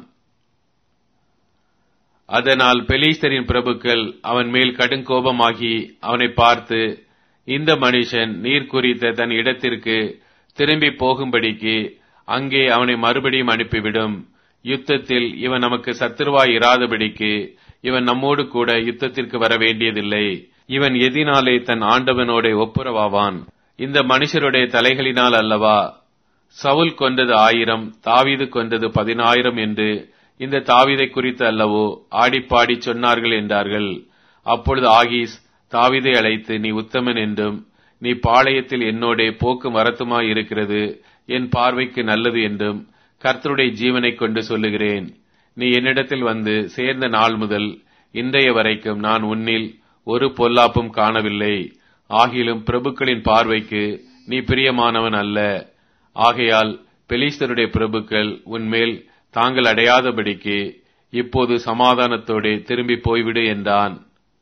அதனால் பெலிஸ்தரின் பிரபுக்கள் அவன் மேல் கடுங்கோபமாகி அவனை பார்த்து, இந்த மனுஷன் நீர் குறித்த தன் இடத்திற்கு திரும்பி போகும்படிக்கு அங்கே அவனை மறுபடியும் அனுப்பிவிடும். யுத்தத்தில் இவன் நமக்கு சத்துருவாய் இராதபடிக்கு இவன் நம்மோடு கூட யுத்தத்திற்கு வர வேண்டியதில்லை. இவன் எதினாலே தன் ஆண்டவனோட ஒப்புரவாவான்? இந்த மனுஷருடைய தலைகளினால் அல்லவா? சவுல் கொன்றது ஆயிரம், தாவீது கொன்றது பதினாயிரம் என்று இந்த தாவீதை குறித்து அல்லவோ ஆடிப்பாடி சொன்னார்கள் என்றார்கள். அப்பொழுது ஆகீஸ் தாவீதை அழைத்து, நீ உத்தமன் என்றும் நீ பாளையத்தில் என்னோட போக்கும் வரத்துமாய் இருக்கிறது என் பார்வைக்கு நல்லது என்றும் கர்த்தருடைய ஜீவனை கொண்டு சொல்லுகிறேன். நீ என்னிடத்தில் வந்து சேர்ந்த நாள் முதல் இன்றைய வரைக்கும் நான் உன்னில் ஒரு பொல்லாப்பும் காணவில்லை. ஆகிலும் பிரபுக்களின் பார்வைக்கு நீ பிரியமானவன் அல்ல. ஆகையால் பெலிஸ்தருடைய பிரபுக்கள் உன்மேல் தாங்கள் அடையாதபடிக்கு இப்போது சமாதானத்தோடு திரும்பி போய்விடு என்றான்.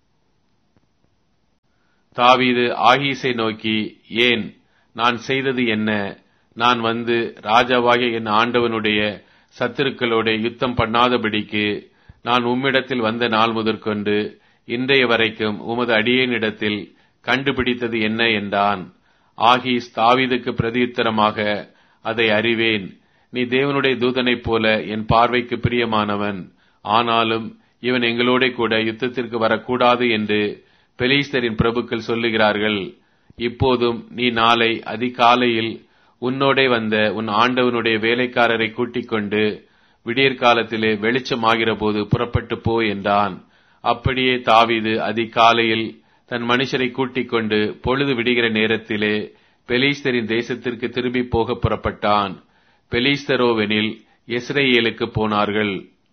தாவீது ஆகீஸை நோக்கி, ஏன், நான் செய்தது என்ன? நான் வந்து ராஜாவாகிய என் ஆண்டவனுடைய சத்துருக்களோட யுத்தம் பண்ணாதபடிக்கு நான் உம்மிடத்தில் வந்த நாள் முதற்கொண்டு இன்றைய வரைக்கும் உமது அடியேனிடத்தில் கண்டுபிடித்தது என்ன என்றான். ஆகீஸ் தாவீதுக்கு பிரதியுத்தரமாக, அதை அறிவேன். நீ தேவனுடைய தூதனைப் போல என் பார்வைக்கு பிரியமானவன். ஆனாலும் இவன் எங்களோட கூட யுத்தத்திற்கு வரக்கூடாது என்று பெலிஸ்தரின் பிரபுக்கள் சொல்லுகிறார்கள். இப்போதும் நீ நாளை அதிகாலையில் உன்னோடே வந்த உன் ஆண்டவனுடைய வேலைக்காரரை கூட்டிக் கொண்டு விடியற்காலத்திலே வெளிச்சமாகிற போது புறப்பட்டு போ என்றான். அப்படியே தாவீது அதிகாலையில் தன் மனுஷரை கூட்டிக் கொண்டு பொழுது விடுகிற நேரத்திலே பெலிஸ்தரின் தேசத்திற்கு திரும்பி போக புறப்பட்டான். பெலிஸ்தரோவெனில் இஸ்ரேலுக்கு போனார்கள்.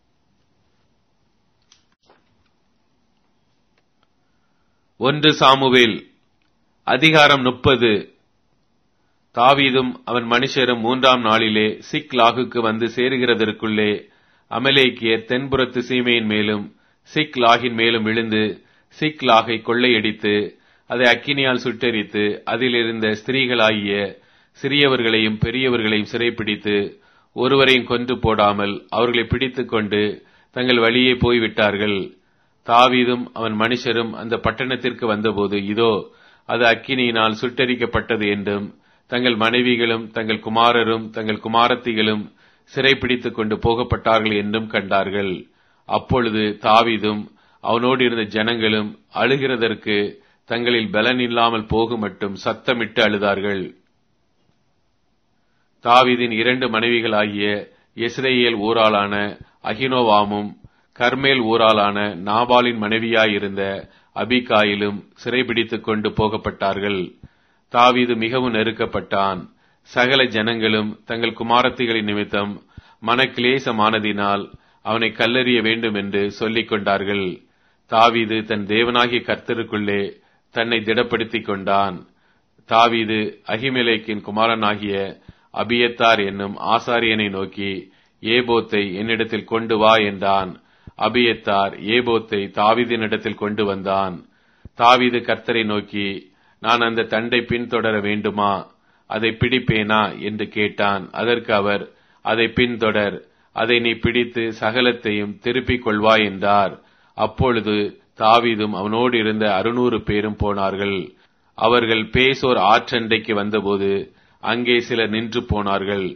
ஒன்று சாமுவேல் அதிகாரம் முப்பது. தாவீதும் அவன் மனுஷரும் மூன்றாம் நாளிலே சிக்லாகுக்கு வந்து சேருகிறதற்குள்ளே அமலேக்கியர் தென்புறத்து சீமையின் மேலும் சிக்லாகின் மேலும் விழுந்து சிக்லாகை கொள்ளையடித்து அதை அக்கினியால் சுட்டெரித்து அதிலிருந்த ஸ்திரீகளாகிய சிறியவர்களையும் பெரியவர்களையும் சிறைப்பிடித்து ஒருவரையும் கொன்று போடாமல் அவர்களை பிடித்துக் கொண்டு தங்கள் வழியே போய்விட்டார்கள். தாவீதும் அவன் மனுஷரும் அந்த பட்டணத்திற்கு வந்தபோது இதோ அது அக்கினியினால் சுட்டெரிக்கப்பட்டது என்றும் தங்கள் மனைவிகளும் தங்கள் குமாரரும் தங்கள் குமாரத்திகளும் சிறைப்பிடித்துக் கொண்டு போகப்பட்டார்கள் என்றும் கண்டார்கள். அப்பொழுது தாவீதும் அவனோடு இருந்த ஜனங்களும் அழுகிறதற்கு தங்களில் பலன் இல்லாமல் போகும் மட்டும் சத்தமிட்டு அழுதார்கள். தாவீதின் இரண்டு மனைவிகளாகிய இஸ்ரேல் ஊராளான அகினோவாமும் கர்மேல் ஊராளான நாபாலின் மனைவியாயிருந்த அபிகாயிலும் சிறைபிடித்துக் கொண்டு போகப்பட்டார்கள். தாவீது மிகவும் நெருக்கப்பட்டான். சகல ஜனங்களும் தங்கள் குமாரத்திகளின் நிமித்தம் மனக்கிலேசமானதினால் அவனை கல்லெறிய வேண்டும் என்று சொல்லிக் கொண்டார்கள். தாவீது தன் தேவனாகிய கர்த்தருக்குள்ளே தன்னை திடப்படுத்திக் கொண்டான். தாவீது அகிமெலேக்கின் குமாரனாகிய அபியத்தார் என்னும் ஆசாரியனை நோக்கி, ஏபோத்தை என்னிடத்தில் கொண்டு வா என்றான். அபியத்தார் ஏபோத்தை தாவீதினிடத்தில் கொண்டு வந்தான். தாவீது கர்த்தரை நோக்கி, நான் அந்த தண்டை பின்தொடர வேண்டுமா, அதை பிடிப்பேனா என்று கேட்டான். அதற்கு அவர், அதை பின்தொடர், அதை நீ பிடித்து சகலத்தையும் திருப்பிக் கொள்வாய் என்றார். அப்பொழுது தாவீதும் அவனோடு இருந்த அறுநூறு பேரும் போனார்கள். அவர்கள் பேசோர் ஆற்றண்டைக்கு வந்தபோது அங்கே சிலர் நின்று போனார்கள்.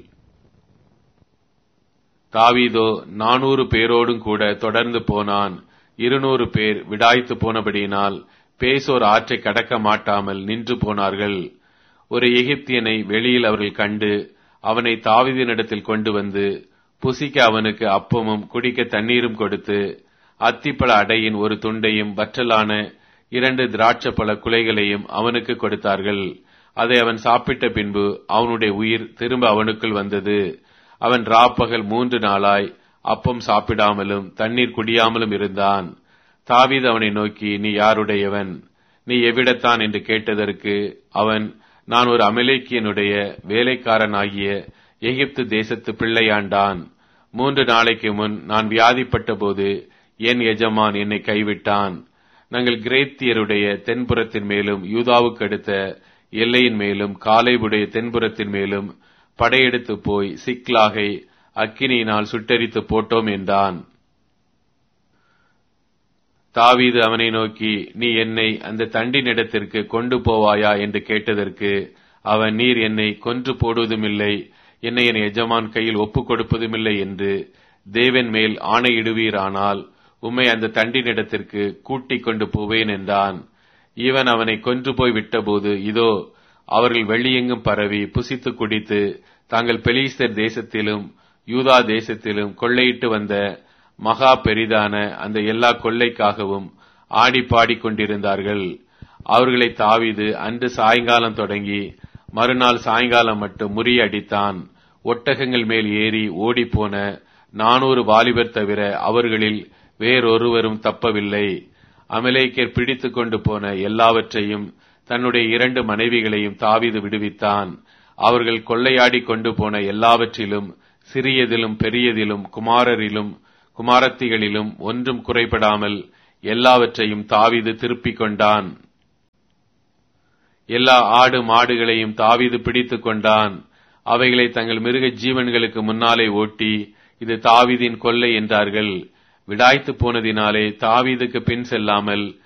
தாவீதோ நானூறு பேரோடும் கூட தொடர்ந்து போனான். இருநூறு பேர் விடாய்த்து போனபடியினால் பேசோர் ஆற்றை கடக்க மாட்டாமல் நின்று போனார்கள். ஒரு எகிப்தியனை வெளியில் அவர்கள் கண்டு அவனை தாவீதினிடத்தில் கொண்டு வந்து புசிக்க அவனுக்கு அப்பமும் குடிக்க தண்ணீரும் கொடுத்து அத்திப்பழ அடையின் ஒரு துண்டையும் வற்றலான இரண்டு திராட்சப்பழ குலைகளையும் அவனுக்கு கொடுத்தார்கள். அதை அவன் சாப்பிட்ட பின்பு அவனுடைய உயிர் திரும்ப அவனுக்குள் வந்தது. அவன் ராப்பகல் மூன்று நாளாய் அப்பம் சாப்பிடாமலும் தண்ணீர் குடியாமலும் இருந்தான். தாவீது அவனை நோக்கி, நீ யாருடையவன், நீ எவ்விடத்தான் என்று கேட்டதற்கு அவன், நான் ஒரு அமலேக்கியனுடைய வேலைக்காரனாகிய எகிப்து தேசத்து பிள்ளையாண்டான். மூன்று நாளைக்கு முன் நான் வியாதிப்பட்ட போது என் எஜமான் என்னை கைவிட்டான். நாங்கள் கிரேத்தியருடைய தென்புறத்தின் மேலும் யூதாவுக்கு அடுத்த எல்லையின் மேலும் காலேபுடைய தென்புறத்தின் மேலும் படையெடுத்து போய் சிக்லாகை அக்கினியினால் சுட்டெரித்து போட்டோம் என்றான். தாவீது அவனை நோக்கி, நீ என்னை அந்த தண்டினிடத்திற்கு கொண்டு போவாயா என்று கேட்டதற்கு அவன், நீர் என்னை கொன்று போடுவதுமில்லை, என்னை என் எஜமான் கையில் ஒப்புக் கொடுப்பதுமில்லை என்று தேவன் மேல் ஆணையிடுவீரானால் உம்மை அந்த தண்டினிடத்திற்கு கூட்டிக் கொண்டு போவேன் என்றான். இவன் அவனை கொன்று போய் விட்டபோது இதோ அவர்கள் வெளியெங்கும் பரவி புசித்து குடித்து தாங்கள் பெலிஸ்தர் தேசத்திலும் யூதா தேசத்திலும் கொள்ளையிட்டு வந்த மகா பெரிதான அந்த எல்லா கொள்ளைக்காகவும் ஆடி பாடிக் கொண்டிருந்தார்கள். அவர்களை தாவீது அன்று சாயங்காலம் தொடங்கி மறுநாள் சாயங்காலம் மட்டும் முறியடித்தான். ஒட்டகங்கள் மேல் ஏறி ஓடிப்போன நானூறு வாலிபர் தவிர அவர்களில் வேறொருவரும் தப்பவில்லை. அமலேக்கர் பிடித்துக் கொண்டு போன எல்லாவற்றையும் தன்னுடைய இரண்டு மனைவிகளையும் தாவீது விடுவித்தான். அவர்கள் கொள்ளையாடி கொண்டு போன எல்லாவற்றிலும் சிறியதிலும் பெரியதிலும் குமாரரிலும் குமாரத்திகளிலும் ஒன்றும் குறைபடாமல் எல்லாவற்றையும் தாவீது திருப்பிக் கொண்டான். எல்லா ஆடு மாடுகளையும் தாவீது பிடித்துக் கொண்டான். அவைகளை தங்கள் மிருக ஜீவன்களுக்கு முன்னாலே ஓட்டி, இது தாவீதின் கொள்ளை என்றார்கள். விடாய்த்து போனதினாலே தாவீதுக்கு பின் செல்லாமல்